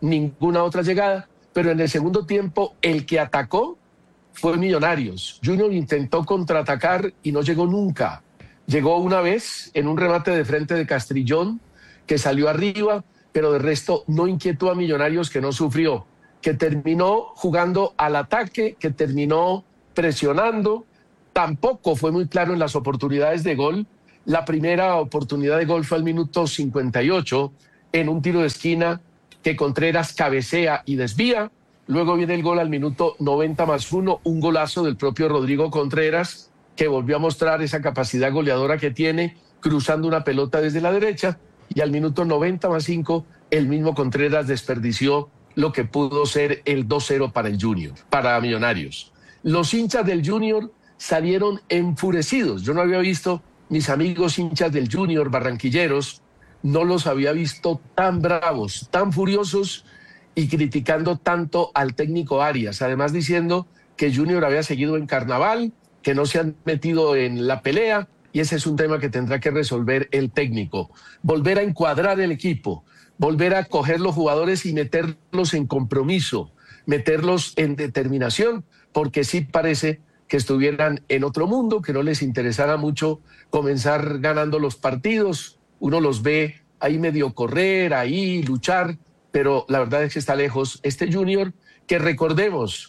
G: ninguna otra llegada, pero en el segundo tiempo el que atacó fue Millonarios. Junior intentó contraatacar y no llegó nunca. Llegó una vez en un remate de frente de Castrillón, que salió arriba, pero de resto no inquietó a Millonarios, que no sufrió, que terminó jugando al ataque, que terminó presionando. Tampoco fue muy claro en las oportunidades de gol. La primera oportunidad de gol fue al minuto 58, en un tiro de esquina que Contreras cabecea y desvía. Luego viene el gol al minuto 90+1, un golazo del propio Rodrigo Contreras, que volvió a mostrar esa capacidad goleadora que tiene, cruzando una pelota desde la derecha. Y al minuto 90+5, el mismo Contreras desperdició lo que pudo ser el 2-0 para el Junior, para Millonarios. Los hinchas del Junior salieron enfurecidos. Yo no había visto, mis amigos hinchas del Junior, barranquilleros, no los había visto tan bravos, tan furiosos y criticando tanto al técnico Arias, además diciendo que Junior había seguido en carnaval, que no se han metido en la pelea, y ese es un tema que tendrá que resolver el técnico. Volver a encuadrar el equipo, volver a coger los jugadores y meterlos en compromiso, meterlos en determinación, porque sí parece que estuvieran en otro mundo, que no les interesara mucho comenzar ganando los partidos. Uno los ve ahí medio correr, ahí luchar, pero la verdad es que está lejos este Junior, que recordemos,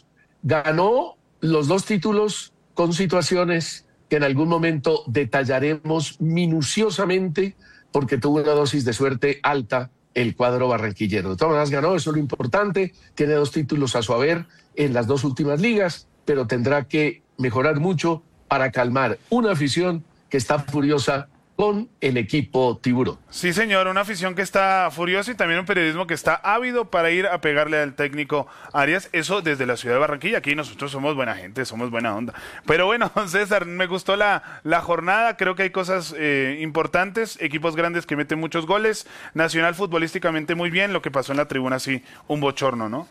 G: ganó los 2 títulos con situaciones que en algún momento detallaremos minuciosamente, porque tuvo una dosis de suerte alta el cuadro barranquillero. De todas maneras ganó, eso es lo importante, tiene 2 títulos a su haber en las 2 últimas ligas, pero tendrá que mejorar mucho para calmar una afición que está furiosa con el equipo tiburón.
B: Sí, señor, una afición que está furiosa y también un periodismo que está ávido para ir a pegarle al técnico Arias, eso desde la ciudad de Barranquilla. Aquí nosotros somos buena gente, somos buena onda. Pero bueno, César, me gustó la jornada, creo que hay cosas importantes, equipos grandes que meten muchos goles, Nacional futbolísticamente muy bien, lo que pasó en la tribuna sí, un bochorno, ¿no?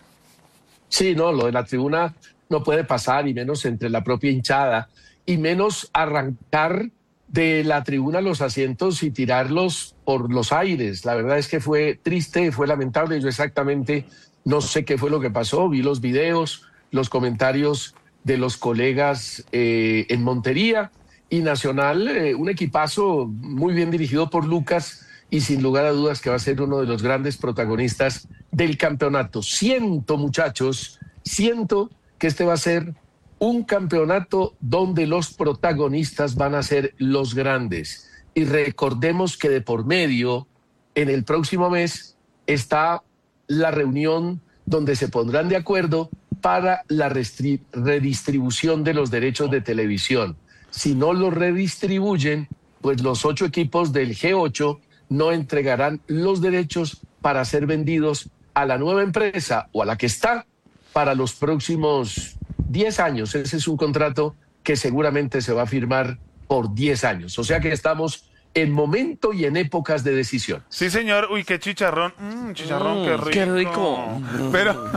G: Sí, no, lo de la tribuna no puede pasar, y menos entre la propia hinchada, y menos arrancar de la tribuna los asientos y tirarlos por los aires. La verdad es que fue triste, fue lamentable. Yo exactamente no sé qué fue lo que pasó. Vi los videos, los comentarios de los colegas en Montería, y Nacional, un equipazo muy bien dirigido por Lucas, y sin lugar a dudas que va a ser uno de los grandes protagonistas del campeonato. Muchachos, siento que este va a ser un campeonato donde los protagonistas van a ser los grandes. Y recordemos que de por medio, en el próximo mes, está la reunión donde se pondrán de acuerdo para la redistribución de los derechos de televisión. Si no los redistribuyen, pues los 8 equipos del G8 no entregarán los derechos para ser vendidos a la nueva empresa o a la que está para los próximos 10 años. Ese es un contrato que seguramente se va a firmar por 10 años. O sea que estamos en momento y en épocas de decisión.
B: Sí, señor. Uy, qué chicharrón. Chicharrón, qué rico.
C: Qué rico.
B: Pero,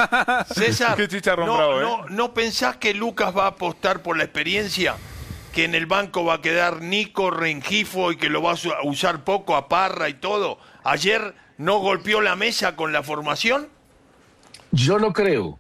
D: César,
B: qué chicharrón bravo,
D: ¿no pensás que Lucas va a apostar por la experiencia? Que en el banco va a quedar Nico, Rengifo, y que lo va a usar poco a Parra y todo. ¿Ayer no golpeó la mesa con la formación?
G: Yo no creo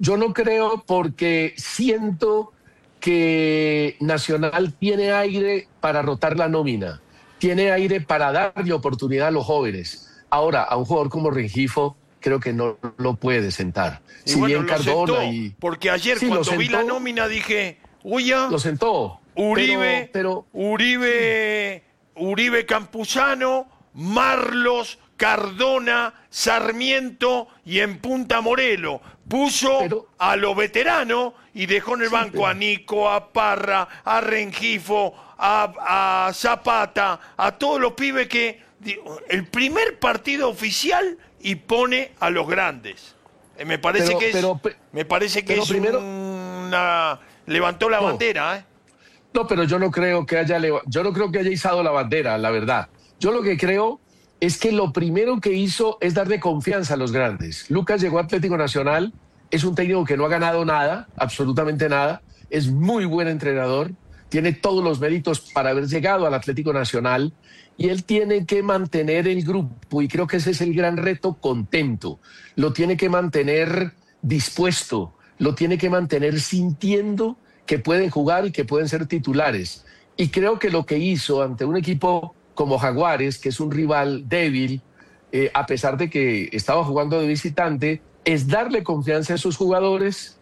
G: porque siento que Nacional tiene aire para rotar la nómina, tiene aire para darle oportunidad a los jóvenes. Ahora, a un jugador como Rengifo creo que no lo puede sentar.
D: Y
G: si
D: bueno,
G: bien Cardona
D: porque ayer
G: sí,
D: cuando vi la nómina dije, uya,
G: lo sentó.
D: Uribe,
G: pero
D: Uribe Campuzano, Marlos, Cardona, Sarmiento y en punta Morelo. Puso a lo veterano y dejó en el banco a Nico, a Parra, a Rengifo, a Zapata, a todos los pibes que... El primer partido oficial y pone a los grandes. Me parece que es
G: primero,
D: una... Levantó la bandera, ¿eh?
G: No, pero yo no creo que haya izado la bandera, la verdad. Yo lo que creo es que lo primero que hizo es darle confianza a los grandes. Lucas llegó a Atlético Nacional, es un técnico que no ha ganado nada, absolutamente nada, es muy buen entrenador, tiene todos los méritos para haber llegado al Atlético Nacional, y él tiene que mantener el grupo, y creo que ese es el gran reto, contento. Lo tiene que mantener dispuesto, lo tiene que mantener sintiendo que pueden jugar y que pueden ser titulares. Y creo que lo que hizo ante un equipo como Jaguares, que es un rival débil, a pesar de que estaba jugando de visitante, es darle confianza a esos jugadores,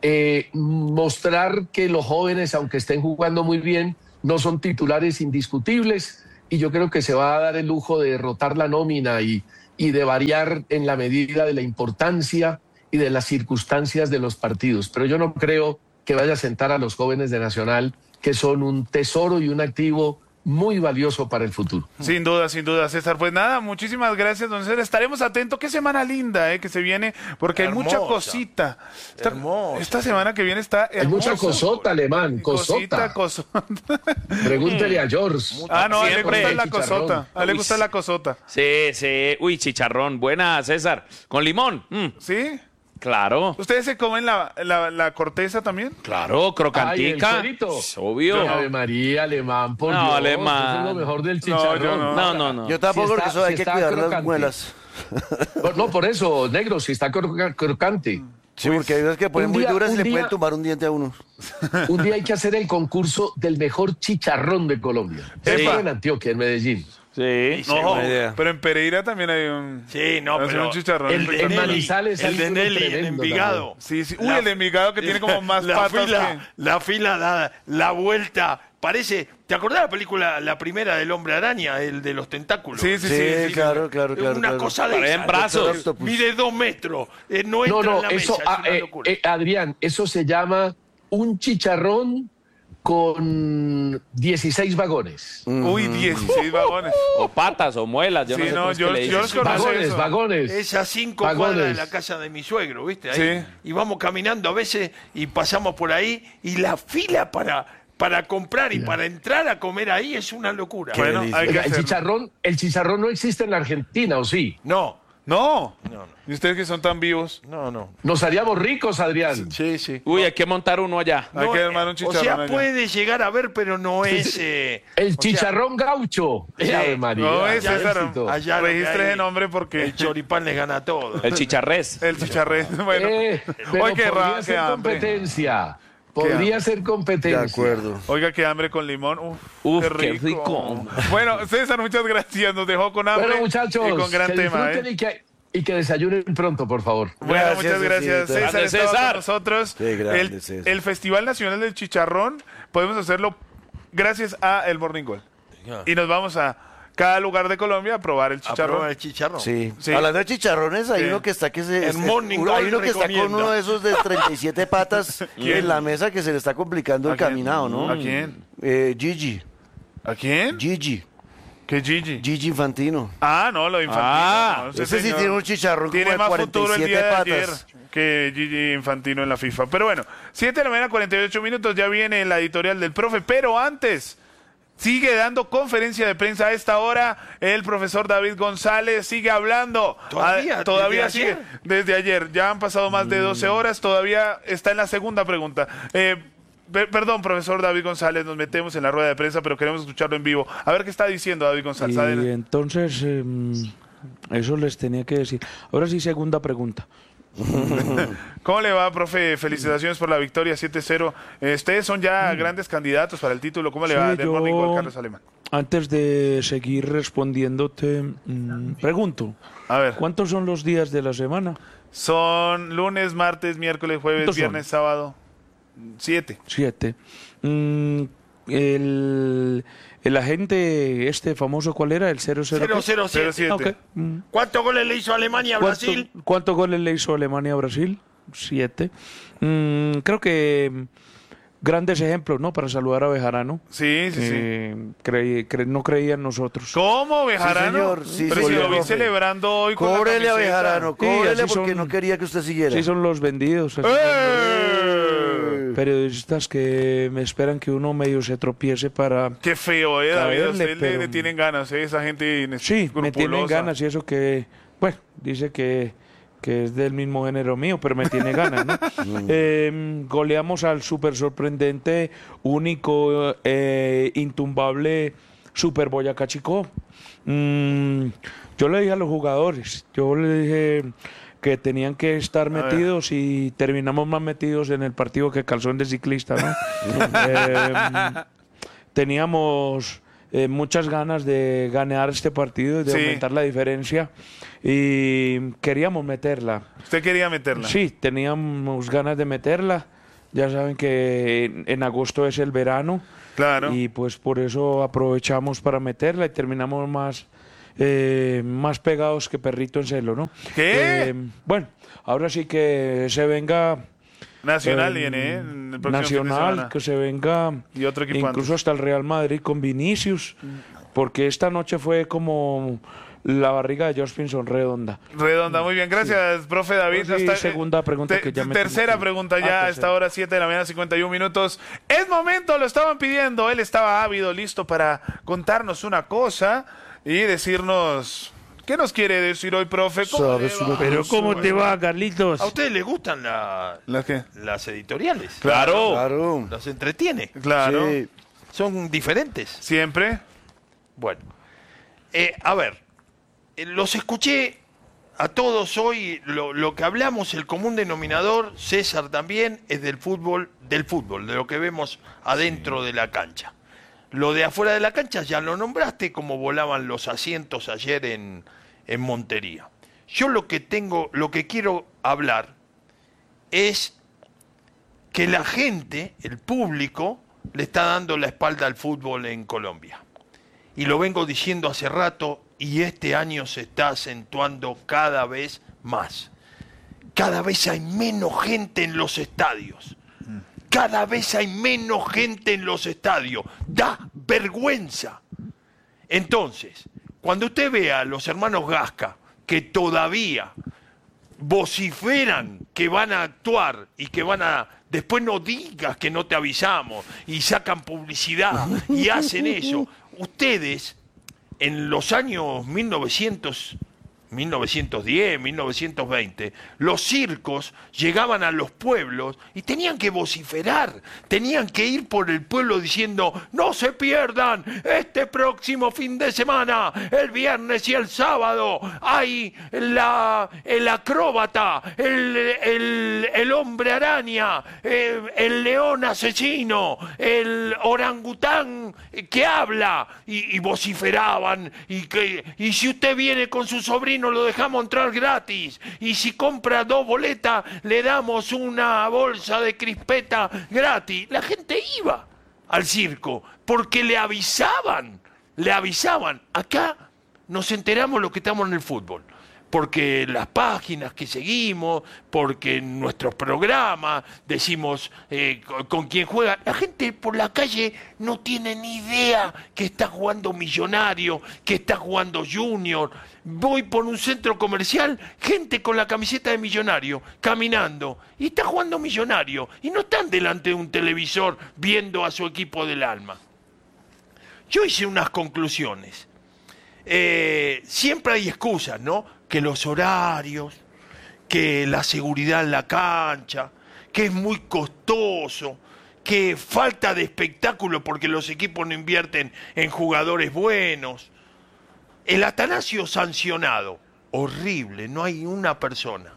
G: mostrar que los jóvenes, aunque estén jugando muy bien, no son titulares indiscutibles, y yo creo que se va a dar el lujo de rotar la nómina y de variar en la medida de la importancia y de las circunstancias de los partidos. Pero yo no creo que vaya a sentar a los jóvenes de Nacional, que son un tesoro y un activo muy valioso para el futuro.
B: Sin duda, César. Pues nada, muchísimas gracias, don César. Estaremos atentos. Qué semana linda que se viene, porque
D: Hermosa.
B: hay mucha cosita. Esta semana que viene está hermosa.
G: Hay mucha cosota, Alemán, cosota.
B: Cosota.
G: Pregúntele a George.
B: No, a él le
C: Siempre.
B: gusta la
G: Chicharrón.
B: cosota. A él le gusta la cosota.
C: Sí. Uy, chicharrón. Buena, César. Con limón.
B: ¿Sí?
C: Claro.
B: ¿Ustedes se comen la corteza también?
C: Claro, crocantica.
G: Ay, ¿el cuerito?
C: Obvio.
G: Ave María, Alemán, por
C: No,
G: Dios.
C: Alemán.
G: Eso es lo mejor del
B: No,
G: chicharrón.
B: yo no.
C: No.
A: Yo tampoco,
G: Si está-
A: porque eso hay
G: si
A: que
G: está
A: cuidar las
G: crocante.
A: muelas.
G: No, por eso, negro, si está crocante.
A: Sí, porque hay veces que ponen
G: un
A: muy
G: día-
A: duras y
G: un
A: le
G: día-
A: pueden tumbar un diente a uno.
G: Un día hay que hacer el concurso del mejor chicharrón de Colombia.
B: Sí.
G: Eso en Antioquia, en Medellín.
C: Sí.
B: No,
A: buena idea.
B: pero en Pereira también hay un...
D: Sí, no,
B: hacen
D: pero
B: un chicharrón.
G: el de
D: Nelly,
G: Manizales hay
D: el de
G: uno
D: Nelly, el
G: tremendo
D: Envigado.
B: Sí. Uy, el de Envigado que tiene como más
D: la
B: patas
D: fila, la fila, la vuelta. Parece, ¿te acordás de la película, la primera del Hombre Araña, el de los tentáculos?
B: Sí.
A: Claro.
D: Una cosa de
C: Parecen
D: esa.
C: brazos.
A: Octopus.
D: Mide 2 metros. No entra
G: No,
D: en la
G: eso,
D: mesa, es una locura.
G: Adrián, eso se llama un chicharrón con 16 vagones.
B: Uy, 16 vagones.
C: O patas o muelas. Yo
B: Sí,
C: no sé
B: no,
C: cómo es que
B: yo-
C: le
B: yo
C: dicen.
B: los conozco.
G: Vagones,
B: eso.
G: vagones.
D: Es a 5
G: Vagones.
D: cuadras de la casa de mi suegro, ¿viste? Ahí.
B: Sí.
D: Y vamos caminando a veces y pasamos por ahí y la fila para comprar y para entrar a comer ahí es una locura.
B: Bueno,
A: delicia.
B: hay que
G: Oiga, el
B: hacerlo.
G: chicharrón no existe en la Argentina, ¿o sí?
D: No.
B: No.
D: No.
B: ¿Y ustedes que son tan vivos?
D: No.
G: Nos haríamos ricos, Adrián.
D: Sí.
C: Uy, hay que montar uno allá.
B: Hay
D: No,
B: que armar un
D: o
B: chicharrón
D: sea,
B: allá.
D: puede llegar a ver, pero no es...
G: El chicharrón gaucho. Ave María.
B: No, es
G: qué
B: César.
G: éxito.
D: Allá lo que
B: Registre
D: hay-
B: ese nombre porque...
D: El choripán les gana todo.
C: El chicharrés.
B: El chicharrén. Bueno.
G: Pero
B: Oye, qué
G: podría ser
B: hambre.
G: competencia.
B: hambre.
G: Podría ser competencia.
A: De acuerdo.
B: Oiga, qué hambre con limón.
C: Uf,
B: qué
C: qué
B: rico.
C: rico.
B: Bueno, César, muchas gracias. Nos dejó con hambre.
G: Bueno, muchachos,
B: Y con gran
G: que
B: tema,
G: disfruten y que desayunen pronto, por favor.
B: Bueno,
A: Gracias,
B: muchas gracias.
A: Cecita.
B: César
C: Grande
B: estaba
C: César.
B: con nosotros.
A: Qué grande, César.
B: El Festival Nacional del Chicharrón podemos hacerlo gracias a El Morning Call. Y nos vamos a cada lugar de Colombia a probar el
D: A
B: chicharrón.
D: probar el chicharrón.
A: Sí.
B: Sí.
A: Hablando de chicharrones, hay
B: Sí.
A: uno que está que se...
D: El Morning
A: hay
D: Call
A: uno que está con
D: recomienda.
A: uno de esos de 37 patas
B: ¿Quién?
A: en la mesa que se le está complicando
B: ¿A
A: el
B: quién?
A: caminado, ¿no?
B: ¿A quién?
A: Gigi.
B: ¿A quién?
A: Gigi.
B: ¿Qué Gigi?
A: Gigi Infantino.
B: Ah, no, lo infantil.
C: Ah,
B: no,
A: Ese sí
B: señor.
A: tiene un chicharrón
B: Tiene
A: como
B: más
A: de
B: futuro el
A: 47
B: día de ayer
A: patas.
B: que Gigi Infantino en la FIFA. Pero bueno, 7 de la mañana, 48 minutos, ya viene la editorial del profe. Pero antes, sigue dando conferencia de prensa a esta hora. El profesor David González sigue hablando.
D: ¿Todavía?
B: Todavía
D: ¿Desde
B: sigue.
D: ayer?
B: Desde ayer. Ya han pasado más de 12 horas. Todavía está en la segunda pregunta. Perdón, profesor David González, nos metemos en la rueda de prensa, pero queremos escucharlo en vivo. A ver qué está diciendo David González.
H: Y
B: Adelante.
H: entonces, eso les tenía que decir. Ahora sí, segunda pregunta.
B: ¿Cómo le va, profe? Felicitaciones por la victoria 7-0. Ustedes son ya grandes candidatos para el título. ¿Cómo le
H: Sí,
B: va del
H: yo-
B: Morning Call, Carlos Alemán?
H: Antes de seguir respondiéndote, pregunto,
B: A ver,
H: ¿cuántos son los días de la semana?
B: son lunes, martes, miércoles, jueves,
H: ¿Cuántos son?
B: viernes, sábado. 7.
H: 7. El agente este famoso, ¿cuál era? El 007.
D: 0-0-7.
B: 0-7.
H: Ok.
D: ¿Cuántos goles le hizo Alemania a Brasil?
H: ¿Cuántos goles le hizo Alemania a Brasil? 7. Creo que grandes ejemplos, ¿no? Para saludar a Bejarano.
B: Sí, sí, sí.
H: No creía en nosotros.
B: ¿Cómo, Bejarano?
A: señor. Sí,
B: Pero si
A: señor,
B: lo vi
A: profe.
B: celebrando hoy con la
A: Cóbrele a
B: camiseta.
A: Bejarano,
H: Sí,
A: cóbrele
H: así
A: porque
H: son-
A: no quería que usted siguiera.
H: Sí, son los vendidos. así son
B: ¡Eh!
H: los periodistas que me esperan que uno medio se tropiece para...
B: Qué feo, David. A
H: Caerle,
B: usted le
H: pero-
B: tienen ganas, esa gente
H: Sí, me tienen
B: escrupulosa.
H: ganas y eso que... Bueno, dice que es del mismo género mío, pero me tiene ganas, ¿no? Goleamos al súper sorprendente, único, intumbable Super Boyacá Chico. Yo le dije a los jugadores, yo le dije que tenían que estar metidos y terminamos más metidos en el partido que calzón de ciclista, ¿no? Teníamos muchas ganas de ganar este partido y de aumentar la diferencia y queríamos meterla.
B: ¿Usted quería meterla?
H: Sí, teníamos ganas de meterla. Ya saben que en agosto es el verano.
B: Claro.
H: Y pues por eso aprovechamos para meterla y terminamos más pegados que perrito en celo, ¿no?
B: ¿Qué?
H: Bueno, ahora sí que se venga...
B: Nacional viene, en el próximo fin de
H: Nacional,
B: semana.
H: que se venga
B: Y otro equipo
H: incluso
B: antes.
H: hasta el Real Madrid con Vinicius, porque esta noche fue como la barriga de George Pinson redonda.
B: Redonda, muy bien. Gracias, profe David.
H: Sí, segunda pregunta que ya me
B: tercera
H: tengo que ir.
B: pregunta ya a esta
H: tercera.
B: hora, 7 de la mañana, 51 minutos. Es momento, lo estaban pidiendo. Él estaba ávido, listo para contarnos una cosa y decirnos... ¿Qué nos quiere decir hoy, profe? ¿Cómo le va?
H: Pero ¿cómo te va, Carlitos?
D: ¿A ustedes les gustan
B: ¿Las qué?
D: las editoriales?
B: Claro.
A: Claro.
D: ¿Los entretiene?
B: Claro.
A: Sí.
D: ¿Son diferentes?
B: Siempre.
D: Bueno, a ver, los escuché a todos hoy, lo que hablamos, el común denominador, César también, es del fútbol, de lo que vemos adentro de la cancha. Lo de afuera de la cancha ya lo nombraste, como volaban los asientos ayer en Montería. Yo lo que quiero hablar es que la gente, el público, le está dando la espalda al fútbol en Colombia. Y lo vengo diciendo hace rato, y este año se está acentuando cada vez más. Cada vez hay menos gente en los estadios. Cada vez hay menos gente en los estadios. Da vergüenza. Entonces, cuando usted ve a los hermanos Gasca, que todavía vociferan que van a actuar y que van a... Después no digas que no te avisamos y sacan publicidad y hacen eso. Ustedes, en los años 1910, 1920, los circos llegaban a los pueblos y tenían que vociferar, tenían que ir por el pueblo diciendo: no se pierdan este próximo fin de semana, el viernes y el sábado, hay el acróbata, el hombre araña, el león asesino, el orangután que habla, y vociferaban, y si usted viene con su sobrino lo dejamos entrar gratis, y si compra 2 boletas le damos una bolsa de crispeta gratis. La gente iba al circo porque le avisaban. Acá nos enteramos lo que estamos en el fútbol, porque las páginas que seguimos, porque en nuestros programas decimos con quién juega. La gente por la calle no tiene ni idea que está jugando Millonario, que está jugando Junior. Voy por un centro comercial, gente con la camiseta de Millonario, caminando, y está jugando Millonario, y no están delante de un televisor viendo a su equipo del alma. Yo hice unas conclusiones. Siempre hay excusas, ¿no? Que los horarios, que la seguridad en la cancha, que es muy costoso, que falta de espectáculo porque los equipos no invierten en jugadores buenos. El Atanasio sancionado, horrible, no hay una persona.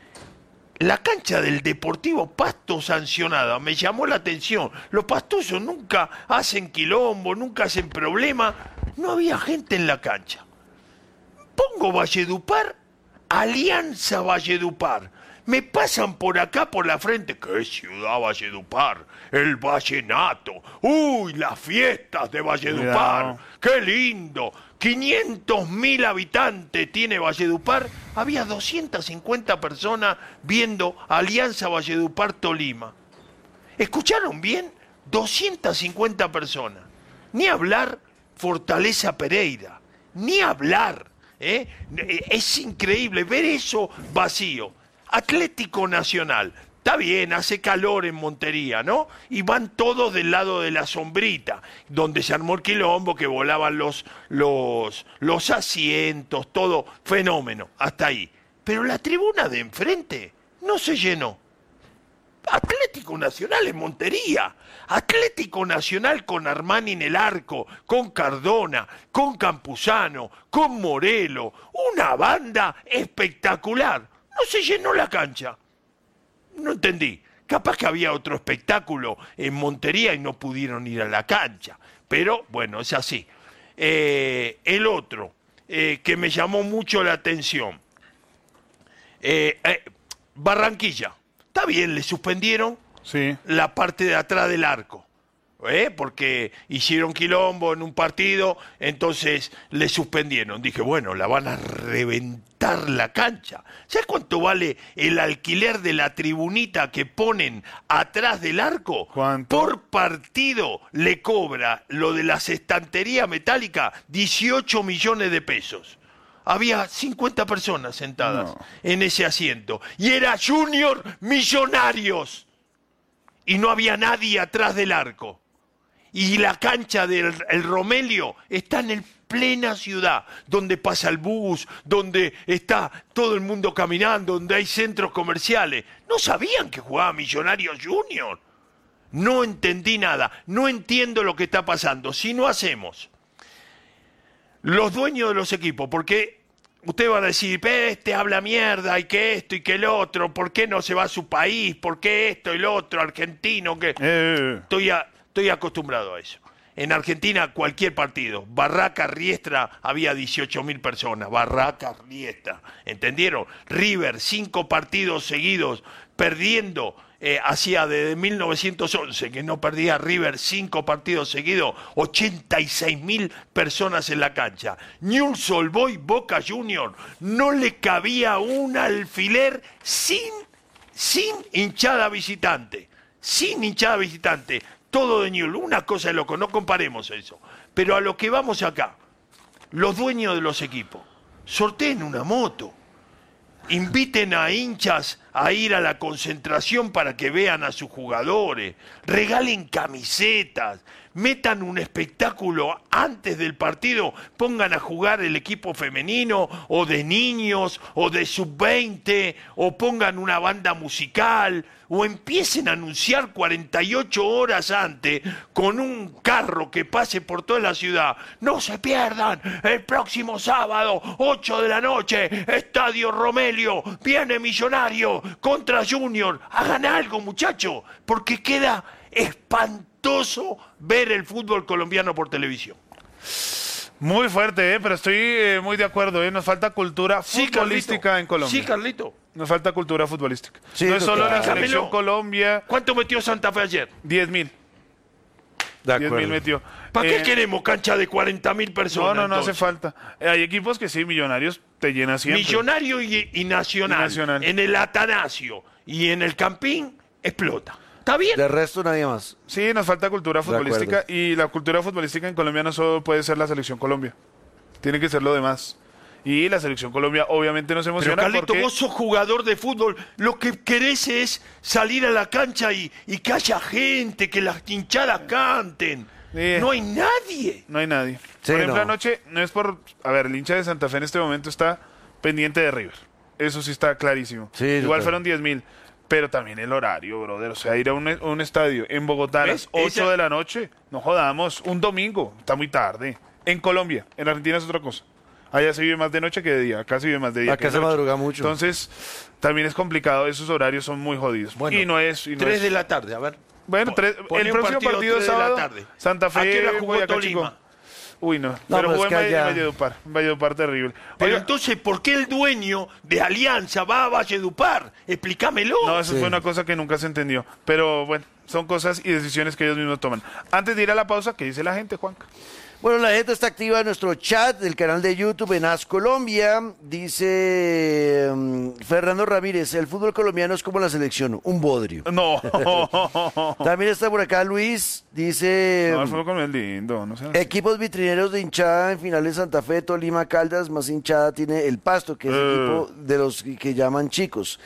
D: La cancha del Deportivo Pasto sancionada, me llamó la atención. Los pastosos nunca hacen quilombo, nunca hacen problema. No había gente en la cancha. Pongo Valledupar, Alianza Valledupar. Me pasan por acá por la frente. ¡Qué ciudad Valledupar! El vallenato. ¡Uy, las fiestas de Valledupar!
B: Cuidado.
D: ¡Qué lindo! 500.000 habitantes tiene Valledupar. Había 250 personas viendo Alianza Valledupar Tolima. ¿Escucharon bien? 250 personas. Ni hablar Fortaleza Pereira. Ni hablar. Es increíble ver eso vacío. Atlético Nacional. Está bien, hace calor en Montería, ¿no? Y van todos del lado de la sombrita, donde se armó el quilombo, que volaban los asientos, todo fenómeno, hasta ahí. Pero la tribuna de enfrente no se llenó. Atlético Nacional en Montería. Atlético Nacional con Armani en el arco, con Cardona, con Campuzano, con Morelo. Una banda espectacular. No se llenó la cancha. No entendí. Capaz que había otro espectáculo en Montería y no pudieron ir a la cancha. Pero bueno, es así. El otro que me llamó mucho la atención. Barranquilla. Está bien, le suspendieron la parte de atrás del arco. Porque hicieron quilombo en un partido, entonces le suspendieron. Dije, bueno, la van a reventar la cancha. ¿Sabes cuánto vale el alquiler de la tribunita que ponen atrás del arco?
B: ¿Cuánto?
D: Por partido le cobra lo de las estanterías metálicas 18 millones de pesos. Había 50 personas sentadas en ese asiento. Y era Junior Millonarios. Y no había nadie atrás del arco. Y la cancha del Romelio está en plena ciudad, donde pasa el bus, donde está todo el mundo caminando, donde hay centros comerciales. ¿No sabían que jugaba Millonarios Junior? No entendí nada. No entiendo lo que está pasando. Si no hacemos los dueños de los equipos, porque ustedes van a decir, este habla mierda, y que esto y que lo otro, ¿por qué no se va a su país? ¿Por qué esto y lo otro? Argentino, que Estoy acostumbrado a eso. En Argentina, cualquier partido. Barraca, Riestra, había 18.000 personas. Barraca, Riestra. ¿Entendieron? River, 5 partidos seguidos, perdiendo. Hacía desde 1911 que no perdía River 5 partidos seguidos, 86.000 personas en la cancha. Newell's Old Boys, Boca Junior, no le cabía un alfiler sin hinchada visitante. Sin hinchada visitante. Todo de Newell's. Una cosa es loco, no comparemos eso. Pero a lo que vamos acá, los dueños de los equipos, sorteen una moto. Inviten a hinchas a ir a la concentración para que vean a sus jugadores, regalen camisetas, metan un espectáculo antes del partido, pongan a jugar el equipo femenino o de niños o de sub-20 o pongan una banda musical o empiecen a anunciar 48 horas antes con un carro que pase por toda la ciudad. No se pierdan el próximo sábado, 8 de la noche, Estadio Romelio, viene Millonario contra Junior. Hagan algo, muchachos, porque queda espantoso ver el fútbol colombiano por televisión.
B: Muy fuerte, pero estoy muy de acuerdo. Nos falta cultura futbolística en Colombia.
D: Sí, Carlito.
B: Nos falta cultura futbolística.
A: Sí,
B: no es solo la
D: Camilo,
B: selección Colombia.
D: ¿Cuánto metió Santa Fe ayer?
B: 10.000.
A: De acuerdo.
B: 10.000 metió.
D: ¿Para qué queremos cancha de 40.000 personas?
B: No hace falta. Hay equipos que sí, Millonarios te llena siempre.
D: Millonario y Nacional. En el Atanasio y en el Campín explota. ¿Está bien?
A: De resto, nadie más.
B: Sí, nos falta cultura futbolística. Y la cultura futbolística en Colombia no solo puede ser la selección Colombia. Tiene que ser lo demás. Y la selección Colombia obviamente nos emociona.
D: Pero Carlito,
B: porque
D: vos sos jugador de fútbol. Lo que querés es salir a la cancha y que haya gente, que las hinchadas canten. No hay nadie.
B: No hay nadie.
A: Sí,
B: por ejemplo,
A: no.
B: anoche no es por... A ver, el hincha de Santa Fe en este momento está pendiente de River. Eso sí está clarísimo.
A: Sí,
B: Igual
A: total.
B: fueron 10.000. Pero también el horario, brother. O sea, ir a un estadio en Bogotá a las 8 de la noche. No jodamos. Un domingo. Está muy tarde. En Colombia. En Argentina es otra cosa. Allá se vive más de noche que de día. Acá se vive más de día
A: Acá
B: que de
A: se
B: noche.
A: madruga mucho.
B: Entonces, también es complicado. Esos horarios son muy jodidos.
D: Bueno,
B: y no es...
D: 3 de la tarde, a ver.
B: Bueno,
D: Poné
B: el
D: un
B: próximo partido
D: 3 de
B: sábado,
D: la tarde.
B: Santa
D: ¿A qué
B: Fe,
D: hora jugó
B: Boyacá
D: Tolima?
B: Chico. Uy, no.
A: No,
B: Pero
A: pero
B: jugó
A: es
B: en
A: que allá-
B: Valledupar. En Valledupar terrible.
D: Pero
B: Oiga,
D: entonces, ¿por qué el dueño de Alianza va a Valledupar? Explícamelo.
B: no, eso fue una cosa que nunca se entendió. Pero bueno, son cosas y decisiones que ellos mismos toman. Antes de ir a la pausa, ¿qué dice la gente, Juanca?
A: Bueno, la gente está activa en nuestro chat del canal de YouTube en AS Colombia. Dice Fernando Ramírez, el fútbol colombiano es como la selección, un bodrio.
B: No.
A: También está por acá Luis, dice
B: No, el fútbol colombiano es lindo. No sé.
A: equipos vitrineros de hinchada en finales Santa Fe, Tolima, Caldas, más hinchada tiene el Pasto, que es el equipo de los que llaman chicos.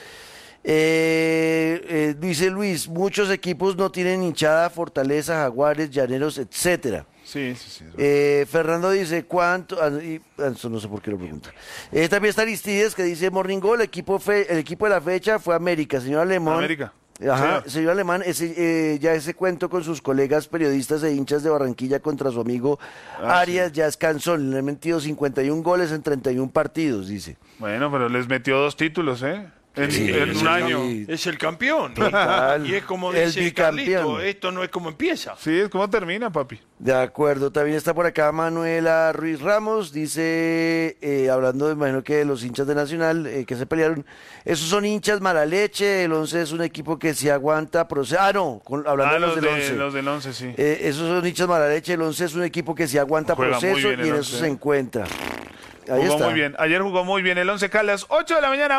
A: Dice Luis, muchos equipos no tienen hinchada, Fortaleza, Jaguares, Llaneros, etcétera.
B: Sí. Es verdad.
A: Fernando dice cuánto, eso no sé por qué lo pregunta. También está Aristides que dice Morning Goal, el equipo de la fecha fue América, señor Alemán.
B: América.
A: Ajá, señor Alemán, ese cuento con sus colegas periodistas e hinchas de Barranquilla contra su amigo Arias ya es cansón. Le han metido 51 goles en 31 partidos, dice.
B: Bueno, pero les metió 2 títulos, ¿eh? En un año.
D: Es el campeón.
A: Total.
D: Y es como
A: El
D: dice
A: bicampeón.
D: Carlito, esto no es como empieza.
B: Sí, es como termina, papi.
A: De acuerdo, también está por acá Manuela Ruiz Ramos, dice, hablando, me imagino que de los hinchas de Nacional, que se pelearon, esos son hinchas mala leche, el 11 es un equipo que se aguanta proceso, hablando de los del 11.
B: Los del 11, sí.
A: Esos son hinchas mala leche, el 11 es un equipo que se aguanta
B: Juega muy
A: proceso
B: bien
A: y en
B: el
A: eso
B: 11.
A: se encuentra. Ahí
B: Jugó
A: está.
B: muy bien, ayer jugó muy bien el 11 Caldas, 8 de la mañana.